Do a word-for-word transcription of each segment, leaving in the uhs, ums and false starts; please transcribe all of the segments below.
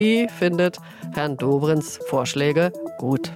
Die findet Herrn Dobrins Vorschläge gut.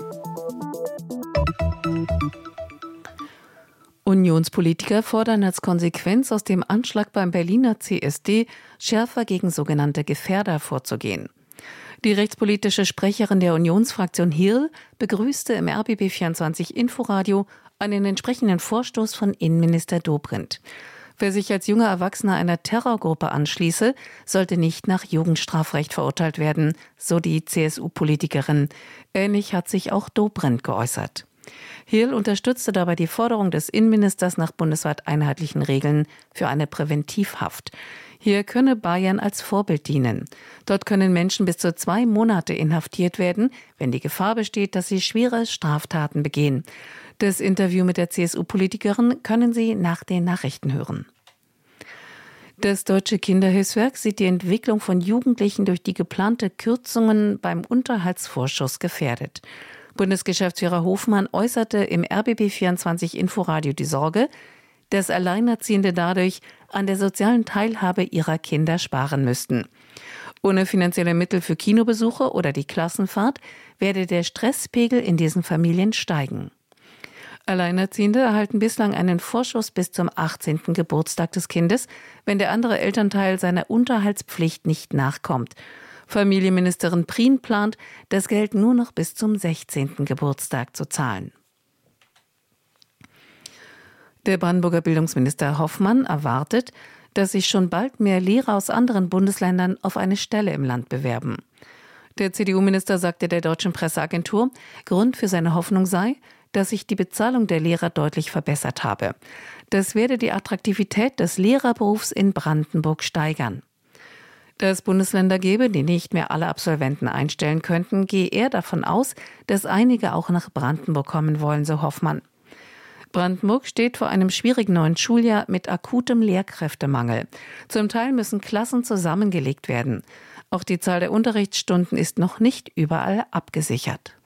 Unionspolitiker fordern als Konsequenz aus dem Anschlag beim Berliner C S D schärfer gegen sogenannte Gefährder vorzugehen. Die rechtspolitische Sprecherin der Unionsfraktion Hirl begrüßte im R B B vierundzwanzig Inforadio einen entsprechenden Vorstoß von Innenminister Dobrindt. Wer sich als junger Erwachsener einer Terrorgruppe anschließe, sollte nicht nach Jugendstrafrecht verurteilt werden, so die C S U-Politikerin. Ähnlich hat sich auch Dobrindt geäußert. Hirl unterstützte dabei die Forderung des Innenministers nach bundesweit einheitlichen Regeln für eine Präventivhaft. Hier könne Bayern als Vorbild dienen. Dort können Menschen bis zu zwei Monate inhaftiert werden, wenn die Gefahr besteht, dass sie schwere Straftaten begehen. Das Interview mit der C S U-Politikerin können Sie nach den Nachrichten hören. Das Deutsche Kinderhilfswerk sieht die Entwicklung von Jugendlichen durch die geplante Kürzungen beim Unterhaltsvorschuss gefährdet. Bundesgeschäftsführer Hofmann äußerte im R B B vierundzwanzig Inforadio die Sorge, dass Alleinerziehende dadurch an der sozialen Teilhabe ihrer Kinder sparen müssten. Ohne finanzielle Mittel für Kinobesuche oder die Klassenfahrt werde der Stresspegel in diesen Familien steigen. Alleinerziehende erhalten bislang einen Vorschuss bis zum achtzehnten Geburtstag des Kindes, wenn der andere Elternteil seiner Unterhaltspflicht nicht nachkommt. Familienministerin Prien plant, das Geld nur noch bis zum sechzehnten Geburtstag zu zahlen. Der Brandenburger Bildungsminister Hoffmann erwartet, dass sich schon bald mehr Lehrer aus anderen Bundesländern auf eine Stelle im Land bewerben. Der C D U-Minister sagte der Deutschen Presseagentur, Grund für seine Hoffnung sei, dass sich die Bezahlung der Lehrer deutlich verbessert habe. Das werde die Attraktivität des Lehrerberufs in Brandenburg steigern. Da es Bundesländer gäbe, die nicht mehr alle Absolventen einstellen könnten, gehe er davon aus, dass einige auch nach Brandenburg kommen wollen, so Hoffmann. Brandenburg steht vor einem schwierigen neuen Schuljahr mit akutem Lehrkräftemangel. Zum Teil müssen Klassen zusammengelegt werden. Auch die Zahl der Unterrichtsstunden ist noch nicht überall abgesichert.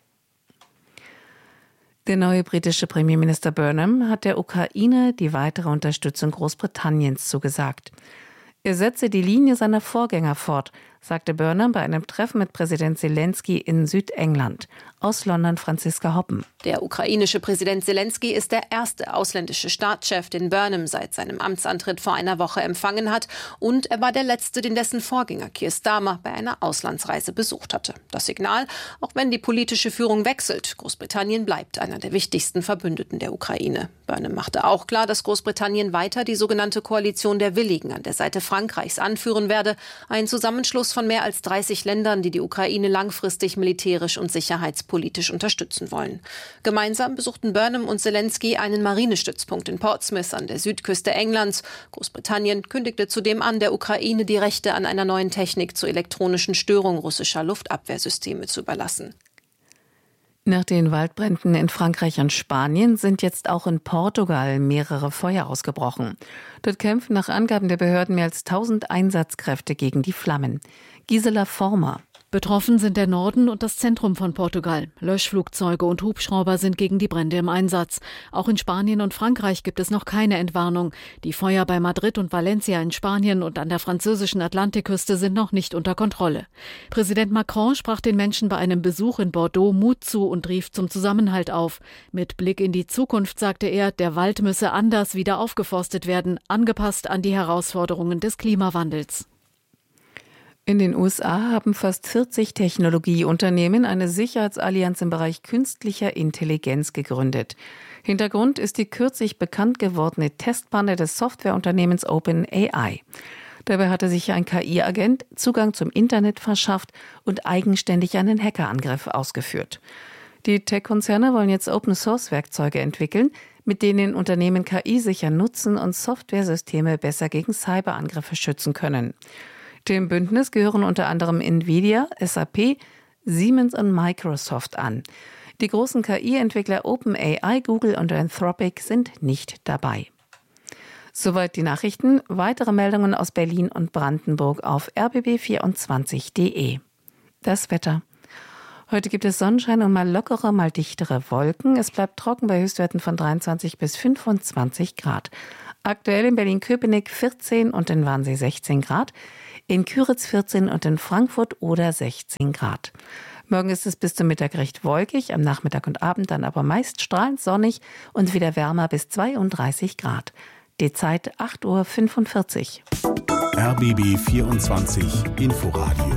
Der neue britische Premierminister Burnham hat der Ukraine die weitere Unterstützung Großbritanniens zugesagt. Er setze die Linie seiner Vorgänger fort, sagte Burnham bei einem Treffen mit Präsident Zelensky in Südengland. Aus London Franziska Hoppen. Der ukrainische Präsident Zelensky ist der erste ausländische Staatschef, den Burnham seit seinem Amtsantritt vor einer Woche empfangen hat. Und er war der letzte, den dessen Vorgänger Keir Starmer bei einer Auslandsreise besucht hatte. Das Signal, auch wenn die politische Führung wechselt, Großbritannien bleibt einer der wichtigsten Verbündeten der Ukraine. Burnham machte auch klar, dass Großbritannien weiter die sogenannte Koalition der Willigen an der Seite Frankreichs anführen werde. Ein Zusammenschluss von mehr als dreißig Ländern, die die Ukraine langfristig militärisch und sicherheitspolitisch unterstützen wollen. Gemeinsam besuchten Burnham und Zelensky einen Marinestützpunkt in Portsmouth an der Südküste Englands. Großbritannien kündigte zudem an, der Ukraine die Rechte an einer neuen Technik zur elektronischen Störung russischer Luftabwehrsysteme zu überlassen. Nach den Waldbränden in Frankreich und Spanien sind jetzt auch in Portugal mehrere Feuer ausgebrochen. Dort kämpfen nach Angaben der Behörden mehr als tausend Einsatzkräfte gegen die Flammen. Gisela Former. Betroffen sind der Norden und das Zentrum von Portugal. Löschflugzeuge und Hubschrauber sind gegen die Brände im Einsatz. Auch in Spanien und Frankreich gibt es noch keine Entwarnung. Die Feuer bei Madrid und Valencia in Spanien und an der französischen Atlantikküste sind noch nicht unter Kontrolle. Präsident Macron sprach den Menschen bei einem Besuch in Bordeaux Mut zu und rief zum Zusammenhalt auf. Mit Blick in die Zukunft sagte er, der Wald müsse anders wieder aufgeforstet werden, angepasst an die Herausforderungen des Klimawandels. In den U S A haben fast vierzig Technologieunternehmen eine Sicherheitsallianz im Bereich künstlicher Intelligenz gegründet. Hintergrund ist die kürzlich bekannt gewordene Testpanne des Softwareunternehmens OpenAI. Dabei hatte sich ein K I-Agent Zugang zum Internet verschafft und eigenständig einen Hackerangriff ausgeführt. Die Tech-Konzerne wollen jetzt Open-Source-Werkzeuge entwickeln, mit denen Unternehmen K I sicher nutzen und Softwaresysteme besser gegen Cyberangriffe schützen können. Dem Bündnis gehören unter anderem Nvidia, S A P, Siemens und Microsoft an. Die großen K I-Entwickler OpenAI, Google und Anthropic sind nicht dabei. Soweit die Nachrichten. Weitere Meldungen aus Berlin und Brandenburg auf r b b vierundzwanzig punkt d e. Das Wetter. Heute gibt es Sonnenschein und mal lockere, mal dichtere Wolken. Es bleibt trocken bei Höchstwerten von dreiundzwanzig bis fünfundzwanzig Grad. Aktuell in Berlin-Köpenick vierzehn und in Wannsee sechzehn Grad. in Küritz vierzehn und in Frankfurt oder sechzehn Grad. Morgen ist es bis zum Mittag recht wolkig, am Nachmittag und Abend dann aber meist strahlend sonnig und wieder wärmer bis zweiunddreißig Grad. Die Zeit acht Uhr fünfundvierzig. R B B vierundzwanzig Inforadio.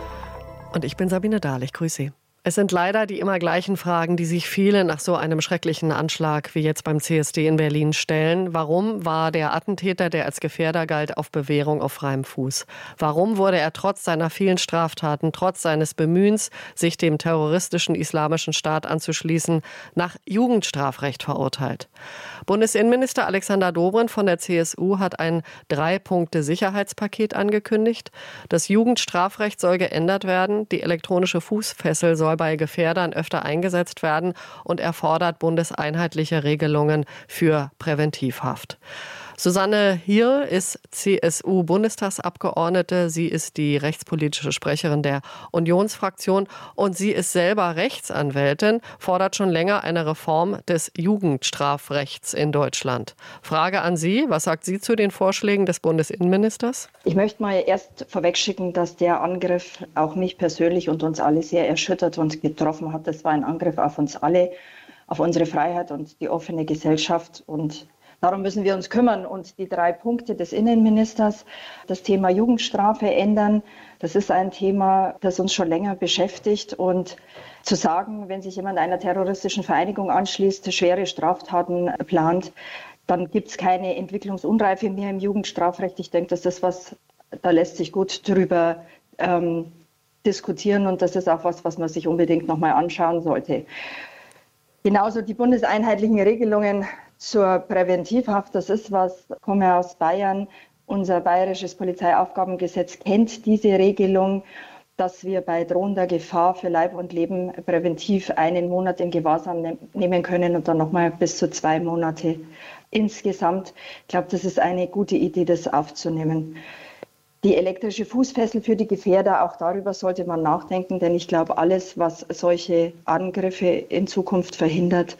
Und ich bin Sabine Dahl, ich grüße Sie. Es sind leider die immer gleichen Fragen, die sich viele nach so einem schrecklichen Anschlag wie jetzt beim C S D in Berlin stellen. Warum war der Attentäter, der als Gefährder galt, auf Bewährung auf freiem Fuß? Warum wurde er trotz seiner vielen Straftaten, trotz seines Bemühens, sich dem terroristischen Islamischen Staat anzuschließen, nach Jugendstrafrecht verurteilt? Bundesinnenminister Alexander Dobrindt von der C S U hat ein Drei-Punkte-Sicherheitspaket angekündigt. Das Jugendstrafrecht soll geändert werden, die elektronische Fußfessel soll bei Gefährdern öfter eingesetzt werden und er fordert bundeseinheitliche Regelungen für Präventivhaft. Susanne Hirl ist C S U-Bundestagsabgeordnete. Sie ist die rechtspolitische Sprecherin der Unionsfraktion und sie ist selber Rechtsanwältin, fordert schon länger eine Reform des Jugendstrafrechts in Deutschland. Frage an Sie, was sagt sie zu den Vorschlägen des Bundesinnenministers? Ich möchte mal erst vorwegschicken, dass der Angriff auch mich persönlich und uns alle sehr erschüttert und getroffen hat. Das war ein Angriff auf uns alle, auf unsere Freiheit und die offene Gesellschaft, und darum müssen wir uns kümmern. Und die drei Punkte des Innenministers, das Thema Jugendstrafe ändern, das ist ein Thema, das uns schon länger beschäftigt. Und zu sagen, wenn sich jemand einer terroristischen Vereinigung anschließt, schwere Straftaten plant, dann gibt es keine Entwicklungsunreife mehr im Jugendstrafrecht. Ich denke, das ist was, da lässt sich gut drüber ähm, diskutieren, und das ist auch was, was man sich unbedingt nochmal anschauen sollte. Genauso die bundeseinheitlichen Regelungen zur Präventivhaft, das ist was, ich komme aus Bayern, unser bayerisches Polizeiaufgabengesetz kennt diese Regelung, dass wir bei drohender Gefahr für Leib und Leben präventiv einen Monat in Gewahrsam ne- nehmen können und dann nochmal bis zu zwei Monate insgesamt. Ich glaube, das ist eine gute Idee, das aufzunehmen. Die elektrische Fußfessel für die Gefährder, auch darüber sollte man nachdenken, denn ich glaube, alles, was solche Angriffe in Zukunft verhindert,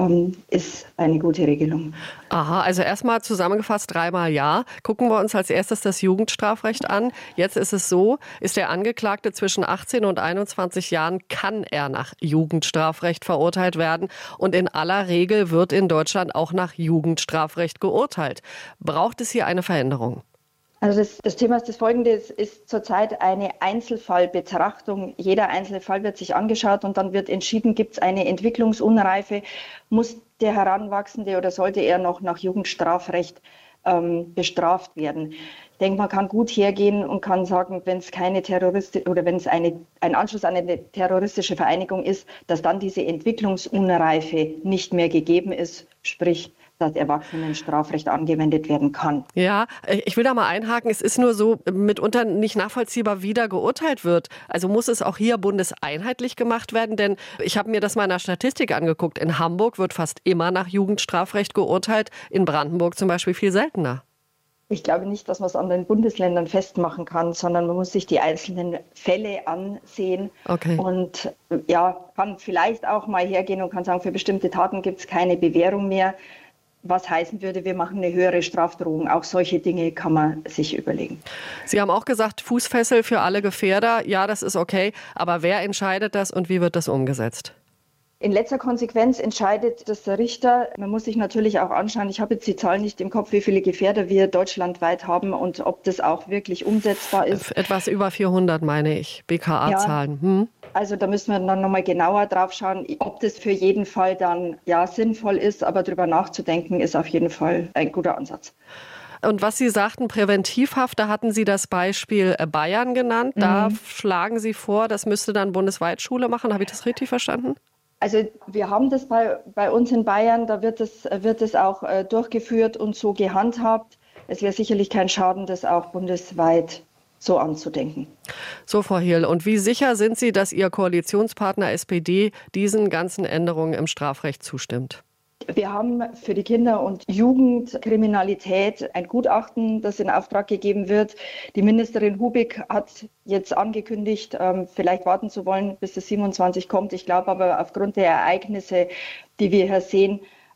ist eine gute Regelung. Aha, also erstmal zusammengefasst dreimal ja. Gucken wir uns als erstes das Jugendstrafrecht an. Jetzt ist es so, ist der Angeklagte zwischen achtzehn und einundzwanzig Jahren, kann er nach Jugendstrafrecht verurteilt werden. Und in aller Regel wird in Deutschland auch nach Jugendstrafrecht geurteilt. Braucht es hier eine Veränderung? Also das, das Thema ist das folgende, es ist zurzeit eine Einzelfallbetrachtung. Jeder einzelne Fall wird sich angeschaut und dann wird entschieden, gibt es eine Entwicklungsunreife, muss der Heranwachsende oder sollte er noch nach Jugendstrafrecht ähm, bestraft werden. Ich denke, man kann gut hergehen und kann sagen, wenn es keine Terroristin oder wenn es eine, ein Anschluss an eine terroristische Vereinigung ist, dass dann diese Entwicklungsunreife nicht mehr gegeben ist, sprich dass Erwachsenenstrafrecht angewendet werden kann. Ja, ich will da mal einhaken. Es ist nur so mitunter nicht nachvollziehbar, wie da geurteilt wird. Also muss es auch hier bundeseinheitlich gemacht werden? Denn ich habe mir das mal in der Statistik angeguckt. In Hamburg wird fast immer nach Jugendstrafrecht geurteilt, in Brandenburg zum Beispiel viel seltener. Ich glaube nicht, dass man es an den Bundesländern festmachen kann, sondern man muss sich die einzelnen Fälle ansehen. Okay. Und ja, kann vielleicht auch mal hergehen und kann sagen, für bestimmte Taten gibt es keine Bewährung mehr. Was heißen würde, wir machen eine höhere Strafdrohung. Auch solche Dinge kann man sich überlegen. Sie haben auch gesagt, Fußfessel für alle Gefährder. Ja, das ist okay. Aber wer entscheidet das und wie wird das umgesetzt? In letzter Konsequenz entscheidet das der Richter. Man muss sich natürlich auch anschauen, ich habe jetzt die Zahl nicht im Kopf, wie viele Gefährder wir deutschlandweit haben und ob das auch wirklich umsetzbar ist. Etwas über vierhundert, meine ich, B K A-Zahlen. Ja, hm. Also da müssen wir dann nochmal genauer drauf schauen, ob das für jeden Fall dann ja sinnvoll ist, aber darüber nachzudenken ist auf jeden Fall ein guter Ansatz. Und was Sie sagten, Präventivhaft, da hatten Sie das Beispiel Bayern genannt. Da mhm. schlagen Sie vor, das müsste dann bundesweit Schule machen. Habe ich das richtig verstanden? Also wir haben das bei, bei uns in Bayern, da wird es, wird es auch äh, durchgeführt und so gehandhabt. Es wäre sicherlich kein Schaden, das auch bundesweit so anzudenken. So, Frau Hirl, und wie sicher sind Sie, dass Ihr Koalitionspartner S P D diesen ganzen Änderungen im Strafrecht zustimmt? Wir haben für die Kinder- und Jugendkriminalität ein Gutachten, das in Auftrag gegeben wird. Die Ministerin Hubig hat jetzt angekündigt, vielleicht warten zu wollen, bis das siebenundzwanzig kommt. Ich glaube aber aufgrund der Ereignisse, die wir hier sehen,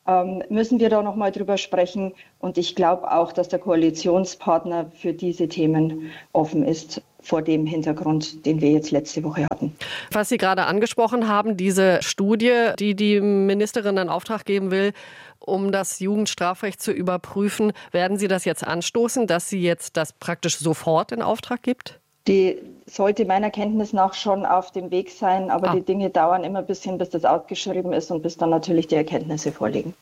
ähm, müssen wir da nochmal drüber sprechen. Und ich glaube auch, dass der Koalitionspartner für diese Themen offen ist, vor dem Hintergrund, den wir jetzt letzte Woche hatten. Was Sie gerade angesprochen haben, diese Studie, die die Ministerin in Auftrag geben will, um das Jugendstrafrecht zu überprüfen, werden Sie das jetzt anstoßen, dass sie jetzt das praktisch sofort in Auftrag gibt? Die sollte meiner Kenntnis nach schon auf dem Weg sein, aber ah. die Dinge dauern immer ein bisschen, bis das ausgeschrieben ist und bis dann natürlich die Erkenntnisse vorliegen.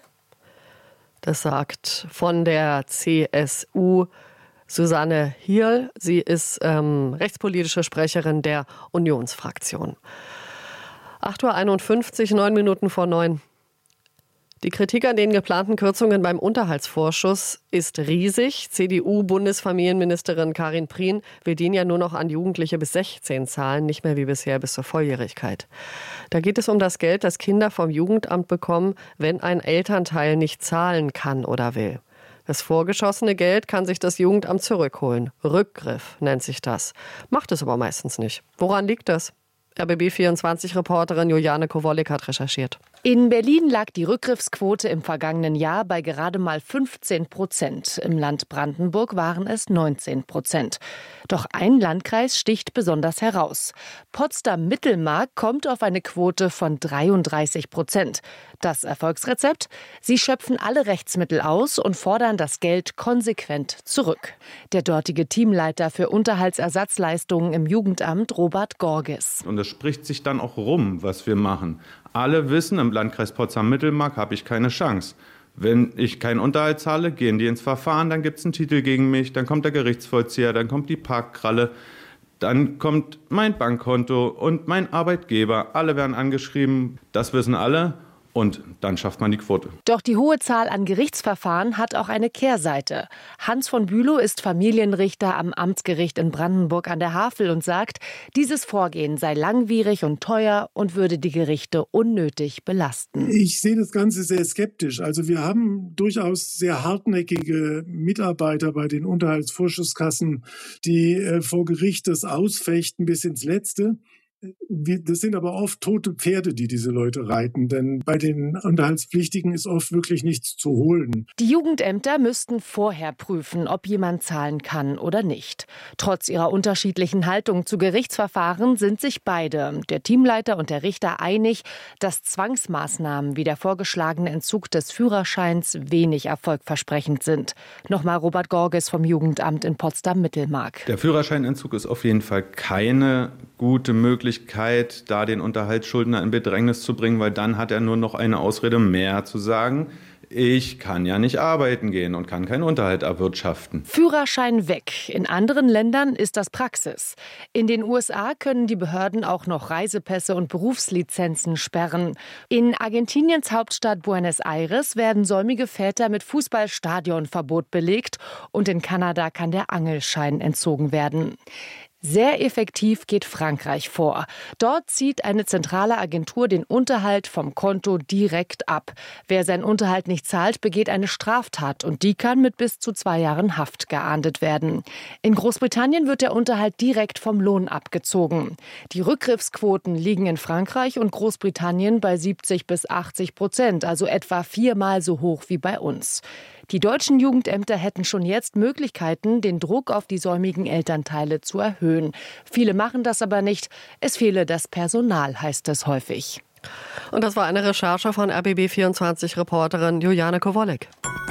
Das sagt von der C S U Susanne Hirl. Sie ist ähm, rechtspolitische Sprecherin der Unionsfraktion. acht Uhr einundfünfzig, neun Minuten vor neun. Die Kritik an den geplanten Kürzungen beim Unterhaltsvorschuss ist riesig. C D U-Bundesfamilienministerin Karin Prien will den ja nur noch an Jugendliche bis sechzehn zahlen, nicht mehr wie bisher bis zur Volljährigkeit. Da geht es um das Geld, das Kinder vom Jugendamt bekommen, wenn ein Elternteil nicht zahlen kann oder will. Das vorgeschossene Geld kann sich das Jugendamt zurückholen. Rückgriff nennt sich das. Macht es aber meistens nicht. Woran liegt das? R B B vierundzwanzig-Reporterin Juliane Kowolek hat recherchiert. In Berlin lag die Rückgriffsquote im vergangenen Jahr bei gerade mal fünfzehn Prozent. Im Land Brandenburg waren es neunzehn Prozent. Doch ein Landkreis sticht besonders heraus. Potsdam-Mittelmark kommt auf eine Quote von dreiunddreißig Prozent. Das Erfolgsrezept? Sie schöpfen alle Rechtsmittel aus und fordern das Geld konsequent zurück. Der dortige Teamleiter für Unterhaltsersatzleistungen im Jugendamt, Robert Gorges. Und es spricht sich dann auch rum, was wir machen. Alle wissen, im Landkreis Potsdam-Mittelmark habe ich keine Chance. Wenn ich keinen Unterhalt zahle, gehen die ins Verfahren, dann gibt es einen Titel gegen mich, dann kommt der Gerichtsvollzieher, dann kommt die Parkkralle, dann kommt mein Bankkonto und mein Arbeitgeber. Alle werden angeschrieben, das wissen alle. Und dann schafft man die Quote. Doch die hohe Zahl an Gerichtsverfahren hat auch eine Kehrseite. Hans von Bülow ist Familienrichter am Amtsgericht in Brandenburg an der Havel und sagt, dieses Vorgehen sei langwierig und teuer und würde die Gerichte unnötig belasten. Ich sehe das Ganze sehr skeptisch. Also wir haben durchaus sehr hartnäckige Mitarbeiter bei den Unterhaltsvorschusskassen, die äh, vor Gericht das ausfechten bis ins Letzte. Das sind aber oft tote Pferde, die diese Leute reiten, denn bei den Unterhaltspflichtigen ist oft wirklich nichts zu holen. Die Jugendämter müssten vorher prüfen, ob jemand zahlen kann oder nicht. Trotz ihrer unterschiedlichen Haltung zu Gerichtsverfahren sind sich beide, der Teamleiter und der Richter, einig, dass Zwangsmaßnahmen wie der vorgeschlagene Entzug des Führerscheins wenig erfolgversprechend sind. Nochmal Robert Gorges vom Jugendamt in Potsdam-Mittelmark. Der Führerscheinentzug ist auf jeden Fall keine gute Möglichkeit, da den Unterhaltsschuldner in Bedrängnis zu bringen, weil dann hat er nur noch eine Ausrede mehr zu sagen, ich kann ja nicht arbeiten gehen und kann keinen Unterhalt erwirtschaften. Führerschein weg. In anderen Ländern ist das Praxis. In den U S A können die Behörden auch noch Reisepässe und Berufslizenzen sperren. In Argentiniens Hauptstadt Buenos Aires werden säumige Väter mit Fußballstadionverbot belegt und in Kanada kann der Angelschein entzogen werden. Sehr effektiv geht Frankreich vor. Dort zieht eine zentrale Agentur den Unterhalt vom Konto direkt ab. Wer seinen Unterhalt nicht zahlt, begeht eine Straftat und die kann mit bis zu zwei Jahren Haft geahndet werden. In Großbritannien wird der Unterhalt direkt vom Lohn abgezogen. Die Rückgriffsquoten liegen in Frankreich und Großbritannien bei siebzig bis achtzig Prozent, also etwa viermal so hoch wie bei uns. Die deutschen Jugendämter hätten schon jetzt Möglichkeiten, den Druck auf die säumigen Elternteile zu erhöhen. Viele machen das aber nicht. Es fehle das Personal, heißt es häufig. Und das war eine Recherche von R B B vierundzwanzig-Reporterin Juliane Kowolek.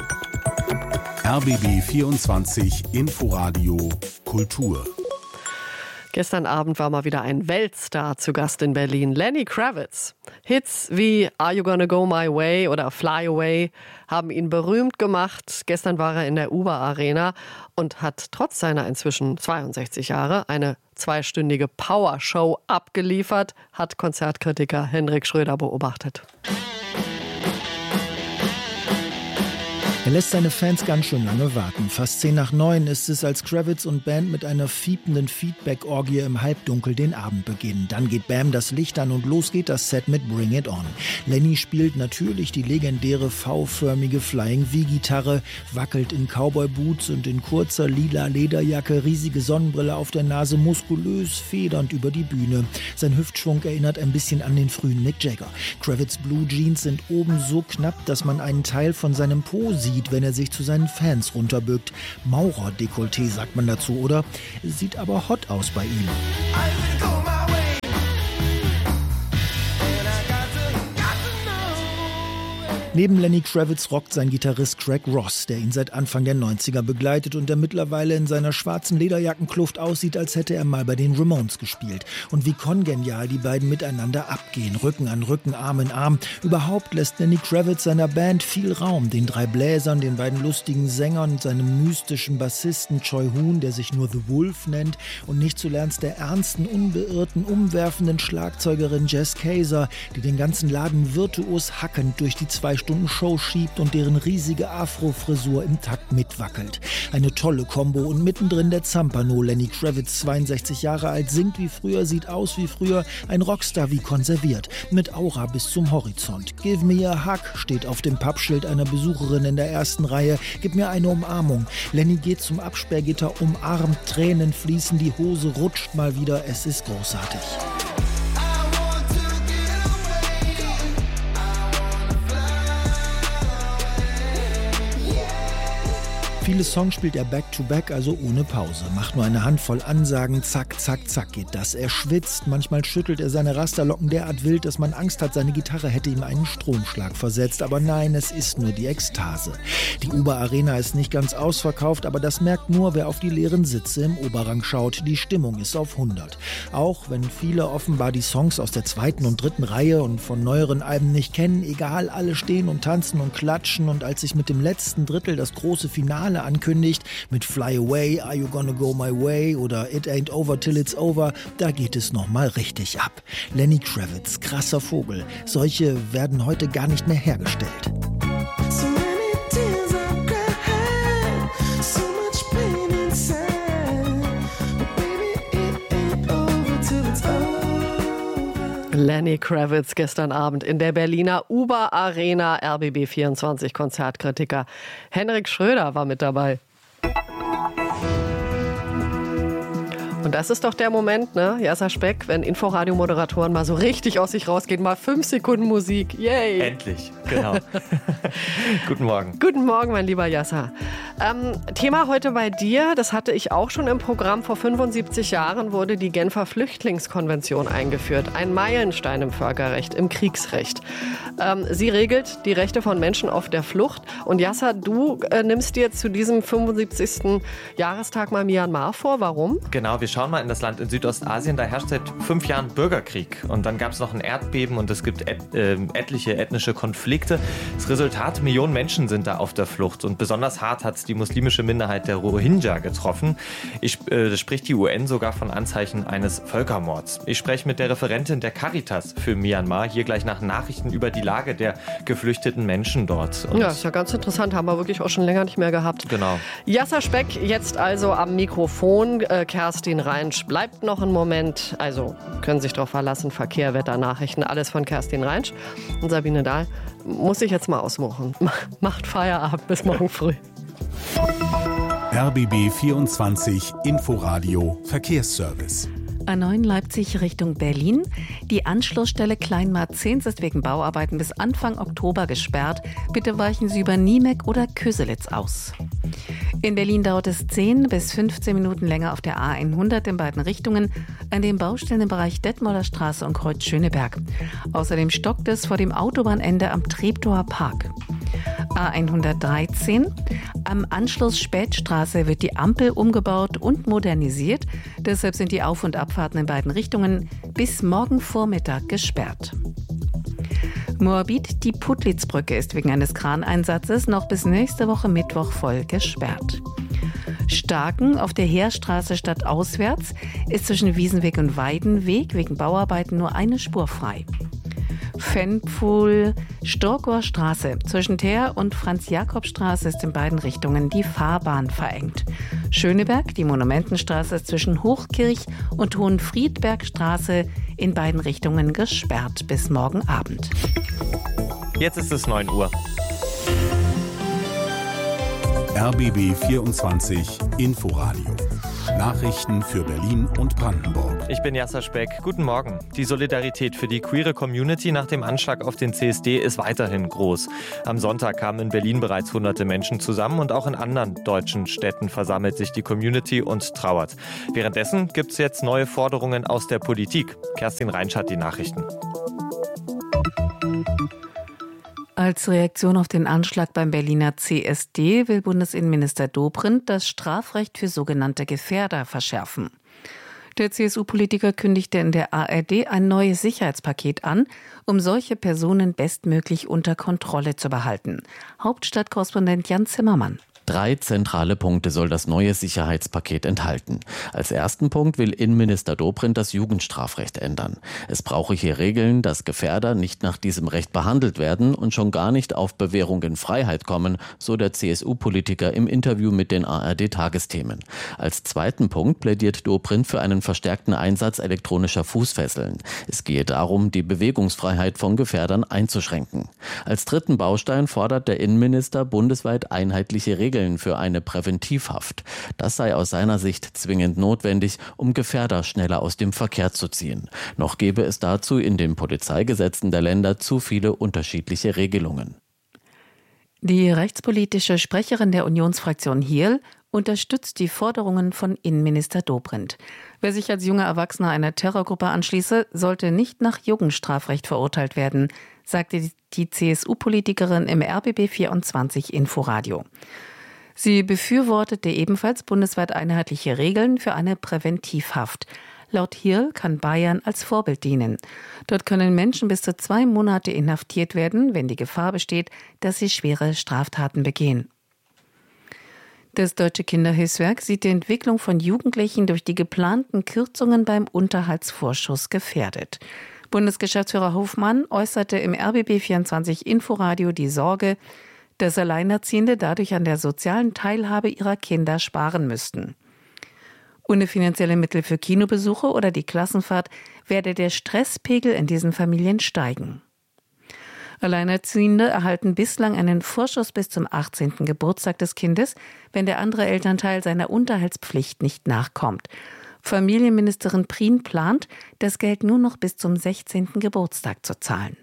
R B B vierundzwanzig Inforadio Kultur. Gestern Abend war mal wieder ein Weltstar zu Gast in Berlin, Lenny Kravitz. Hits wie Are You Gonna Go My Way oder Fly Away haben ihn berühmt gemacht. Gestern war er in der Uber Arena und hat trotz seiner inzwischen zweiundsechzig Jahre eine zweistündige Powershow abgeliefert, hat Konzertkritiker Hendrik Schröder beobachtet. Er lässt seine Fans ganz schön lange warten. Fast zehn nach neun ist es, als Kravitz und Band mit einer fiependen Feedback-Orgie im Halbdunkel den Abend beginnen. Dann geht Bam das Licht an und los geht das Set mit Bring It On. Lenny spielt natürlich die legendäre V-förmige Flying V-Gitarre, wackelt in Cowboy-Boots und in kurzer lila Lederjacke, riesige Sonnenbrille auf der Nase, muskulös, federnd über die Bühne. Sein Hüftschwung erinnert ein bisschen an den frühen Mick Jagger. Kravitz' Blue Jeans sind oben so knapp, dass man einen Teil von seinem Po sieht, wenn er sich zu seinen Fans runterbückt. Maurer-Dekolleté sagt man dazu, oder? Sieht aber hot aus bei ihm. Neben Lenny Kravitz rockt sein Gitarrist Craig Ross, der ihn seit Anfang der neunziger begleitet und der mittlerweile in seiner schwarzen Lederjackenkluft aussieht, als hätte er mal bei den Ramones gespielt. Und wie kongenial die beiden miteinander abgehen, Rücken an Rücken, Arm in Arm. Überhaupt lässt Lenny Kravitz seiner Band viel Raum, den drei Bläsern, den beiden lustigen Sängern, seinem mystischen Bassisten Choi Hoon, der sich nur The Wolf nennt, und nicht zuletzt der ernsten, unbeirrten, umwerfenden Schlagzeugerin Jess Kayser, die den ganzen Laden virtuos hackend durch die zwei Stunden Show schiebt und deren riesige Afro-Frisur im Takt mitwackelt. Eine tolle Kombo und mittendrin der Zampano. Lenny Kravitz, zweiundsechzig Jahre alt, singt wie früher, sieht aus wie früher, ein Rockstar wie konserviert, mit Aura bis zum Horizont. Give me a hug steht auf dem Pappschild einer Besucherin in der ersten Reihe. Gib mir eine Umarmung. Lenny geht zum Absperrgitter, umarmt, Tränen fließen, die Hose rutscht mal wieder, es ist großartig. Viele Songs spielt er back-to-back, also ohne Pause. Macht nur eine Handvoll Ansagen, zack, zack, zack geht das. Er schwitzt, manchmal schüttelt er seine Rasterlocken derart wild, dass man Angst hat, seine Gitarre hätte ihm einen Stromschlag versetzt. Aber nein, es ist nur die Ekstase. Die Oberarena ist nicht ganz ausverkauft, aber das merkt nur, wer auf die leeren Sitze im Oberrang schaut. Die Stimmung ist auf hundert. Auch wenn viele offenbar die Songs aus der zweiten und dritten Reihe und von neueren Alben nicht kennen, egal, alle stehen und tanzen und klatschen, und als sich mit dem letzten Drittel das große Finale ankündigt, mit Fly Away, Are You Gonna Go My Way oder It Ain't Over Till It's Over, da geht es nochmal richtig ab. Lenny Kravitz, krasser Vogel. Solche werden heute gar nicht mehr hergestellt. Lenny Kravitz gestern Abend in der Berliner Uber Arena. R B B vierundzwanzig Konzertkritiker Henrik Schröder war mit dabei. Und das ist doch der Moment, ne, Jasser Speck, wenn Inforadio-Moderatoren mal so richtig aus sich rausgehen, mal fünf Sekunden Musik, yay! Endlich, genau. Guten Morgen. Guten Morgen, mein lieber Jasser. Ähm, Thema heute bei dir, das hatte ich auch schon im Programm. Vor fünfundsiebzig Jahren wurde die Genfer Flüchtlingskonvention eingeführt. Ein Meilenstein im Völkerrecht, im Kriegsrecht. Ähm, sie regelt die Rechte von Menschen auf der Flucht. Und Jasser, du äh, nimmst dir zu diesem fünfundsiebzigsten Jahrestag mal Myanmar vor. Warum? Genau, wir schauen mal in das Land in Südostasien. Da herrscht seit fünf Jahren Bürgerkrieg. Und dann gab es noch ein Erdbeben und es gibt et, äh, etliche ethnische Konflikte. Das Resultat, Millionen Menschen sind da auf der Flucht. Und besonders hart hat es die muslimische Minderheit der Rohingya getroffen. Ich, äh, spricht die U N sogar von Anzeichen eines Völkermords. Ich spreche mit der Referentin der Caritas für Myanmar, hier gleich nach Nachrichten über die Lage der geflüchteten Menschen dort. Und ja, ist ja ganz interessant. Haben wir wirklich auch schon länger nicht mehr gehabt. Genau. Jasser Speck jetzt also am Mikrofon. Äh, Kerstin Reinsch bleibt noch einen Moment. Also können sich darauf verlassen. Verkehr, Wetter, Nachrichten, alles von Kerstin Reinsch. Und Sabine Dahl muss ich jetzt mal ausmachen. Macht Feierabend. Bis morgen früh. R B B vierundzwanzig Inforadio Verkehrsservice. A neun Leipzig Richtung Berlin. Die Anschlussstelle Kleinmarzens ist wegen Bauarbeiten bis Anfang Oktober gesperrt. Bitte weichen Sie über Niemek oder Köselitz aus. In Berlin dauert es zehn bis fünfzehn Minuten länger auf der A hundert in beiden Richtungen an den Baustellen im Bereich Detmolder Straße und Kreuz Schöneberg. Außerdem stockt es vor dem Autobahnende am Treptower Park. A hundertdreizehn. Am Anschluss Spätstraße wird die Ampel umgebaut und modernisiert. Deshalb sind die Auf- und Abfahrten in beiden Richtungen bis morgen Vormittag gesperrt. Moabit, die Puttlitzbrücke ist wegen eines Kraneinsatzes noch bis nächste Woche Mittwoch voll gesperrt. Starken auf der Heerstraße stadtauswärts ist zwischen Wiesenweg und Weidenweg wegen Bauarbeiten nur eine Spur frei. Fenpfuhl, Storkower Straße. Zwischen Teer und Franz-Jakob-Straße ist in beiden Richtungen die Fahrbahn verengt. Schöneberg, die Monumentenstraße ist zwischen Hochkirch und Hohenfriedbergstraße in beiden Richtungen gesperrt bis morgen Abend. Jetzt ist es neun Uhr. R B B vierundzwanzig Inforadio. Nachrichten für Berlin und Brandenburg. Ich bin Jasser Speck. Guten Morgen. Die Solidarität für die queere Community nach dem Anschlag auf den C S D ist weiterhin groß. Am Sonntag kamen in Berlin bereits hunderte Menschen zusammen und auch in anderen deutschen Städten versammelt sich die Community und trauert. Währenddessen gibt es jetzt neue Forderungen aus der Politik. Kerstin Reinsch hat die Nachrichten. Als Reaktion auf den Anschlag beim Berliner C S D will Bundesinnenminister Dobrindt das Strafrecht für sogenannte Gefährder verschärfen. Der C S U-Politiker kündigte in der A R D ein neues Sicherheitspaket an, um solche Personen bestmöglich unter Kontrolle zu behalten. Hauptstadtkorrespondent Jan Zimmermann. Drei zentrale Punkte soll das neue Sicherheitspaket enthalten. Als ersten Punkt will Innenminister Dobrindt das Jugendstrafrecht ändern. Es brauche hier Regeln, dass Gefährder nicht nach diesem Recht behandelt werden und schon gar nicht auf Bewährung in Freiheit kommen, so der C S U-Politiker im Interview mit den A R D-Tagesthemen. Als zweiten Punkt plädiert Dobrindt für einen verstärkten Einsatz elektronischer Fußfesseln. Es gehe darum, die Bewegungsfreiheit von Gefährdern einzuschränken. Als dritten Baustein fordert der Innenminister bundesweit einheitliche Regeln für eine Präventivhaft. Das sei aus seiner Sicht zwingend notwendig, um Gefährder schneller aus dem Verkehr zu ziehen. Noch gäbe es dazu in den Polizeigesetzen der Länder zu viele unterschiedliche Regelungen. Die rechtspolitische Sprecherin der Unionsfraktion Hirl unterstützt die Forderungen von Innenminister Dobrindt. Wer sich als junger Erwachsener einer Terrorgruppe anschließe, sollte nicht nach Jugendstrafrecht verurteilt werden, sagte die C S U-Politikerin im R B B vierundzwanzig Inforadio. Sie befürwortete ebenfalls bundesweit einheitliche Regeln für eine Präventivhaft. Laut Hirl kann Bayern als Vorbild dienen. Dort können Menschen bis zu zwei Monate inhaftiert werden, wenn die Gefahr besteht, dass sie schwere Straftaten begehen. Das Deutsche Kinderhilfswerk sieht die Entwicklung von Jugendlichen durch die geplanten Kürzungen beim Unterhaltsvorschuss gefährdet. Bundesgeschäftsführer Hofmann äußerte im R B B vierundzwanzig Inforadio die Sorge, dass Alleinerziehende dadurch an der sozialen Teilhabe ihrer Kinder sparen müssten. Ohne finanzielle Mittel für Kinobesuche oder die Klassenfahrt werde der Stresspegel in diesen Familien steigen. Alleinerziehende erhalten bislang einen Vorschuss bis zum achtzehnten Geburtstag des Kindes, wenn der andere Elternteil seiner Unterhaltspflicht nicht nachkommt. Familienministerin Prien plant, das Geld nur noch bis zum sechzehnten Geburtstag zu zahlen.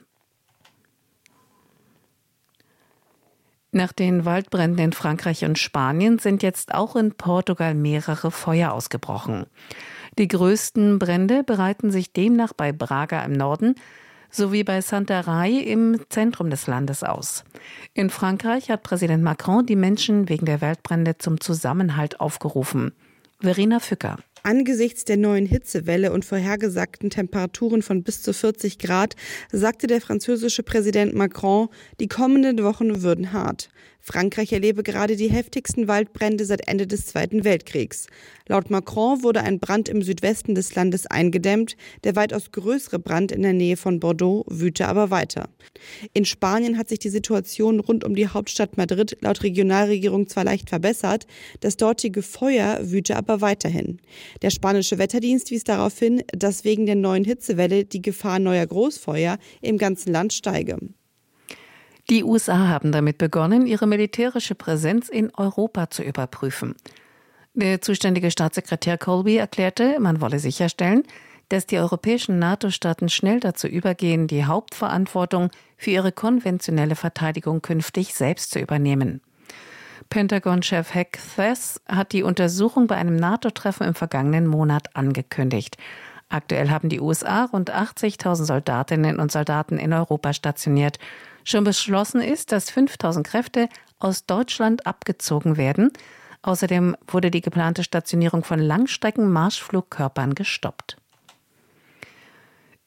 Nach den Waldbränden in Frankreich und Spanien sind jetzt auch in Portugal mehrere Feuer ausgebrochen. Die größten Brände bereiten sich demnach bei Braga im Norden sowie bei Santarém im Zentrum des Landes aus. In Frankreich hat Präsident Macron die Menschen wegen der Waldbrände zum Zusammenhalt aufgerufen. Verena Fücker. Angesichts der neuen Hitzewelle und vorhergesagten Temperaturen von bis zu vierzig Grad sagte der französische Präsident Macron, die kommenden Wochen würden hart. Frankreich erlebe gerade die heftigsten Waldbrände seit Ende des Zweiten Weltkriegs. Laut Macron wurde ein Brand im Südwesten des Landes eingedämmt. Der weitaus größere Brand in der Nähe von Bordeaux wüte aber weiter. In Spanien hat sich die Situation rund um die Hauptstadt Madrid laut Regionalregierung zwar leicht verbessert, das dortige Feuer wüte aber weiterhin. Der spanische Wetterdienst wies darauf hin, dass wegen der neuen Hitzewelle die Gefahr neuer Großfeuer im ganzen Land steige. Die U S A haben damit begonnen, ihre militärische Präsenz in Europa zu überprüfen. Der zuständige Staatssekretär Colby erklärte, man wolle sicherstellen, dass die europäischen NATO-Staaten schnell dazu übergehen, die Hauptverantwortung für ihre konventionelle Verteidigung künftig selbst zu übernehmen. Pentagon-Chef Hegseth hat die Untersuchung bei einem NATO-Treffen im vergangenen Monat angekündigt. Aktuell haben die U S A rund achtzigtausend Soldatinnen und Soldaten in Europa stationiert. Schon beschlossen ist, dass fünftausend Kräfte aus Deutschland abgezogen werden. Außerdem wurde die geplante Stationierung von Langstrecken-Marschflugkörpern gestoppt.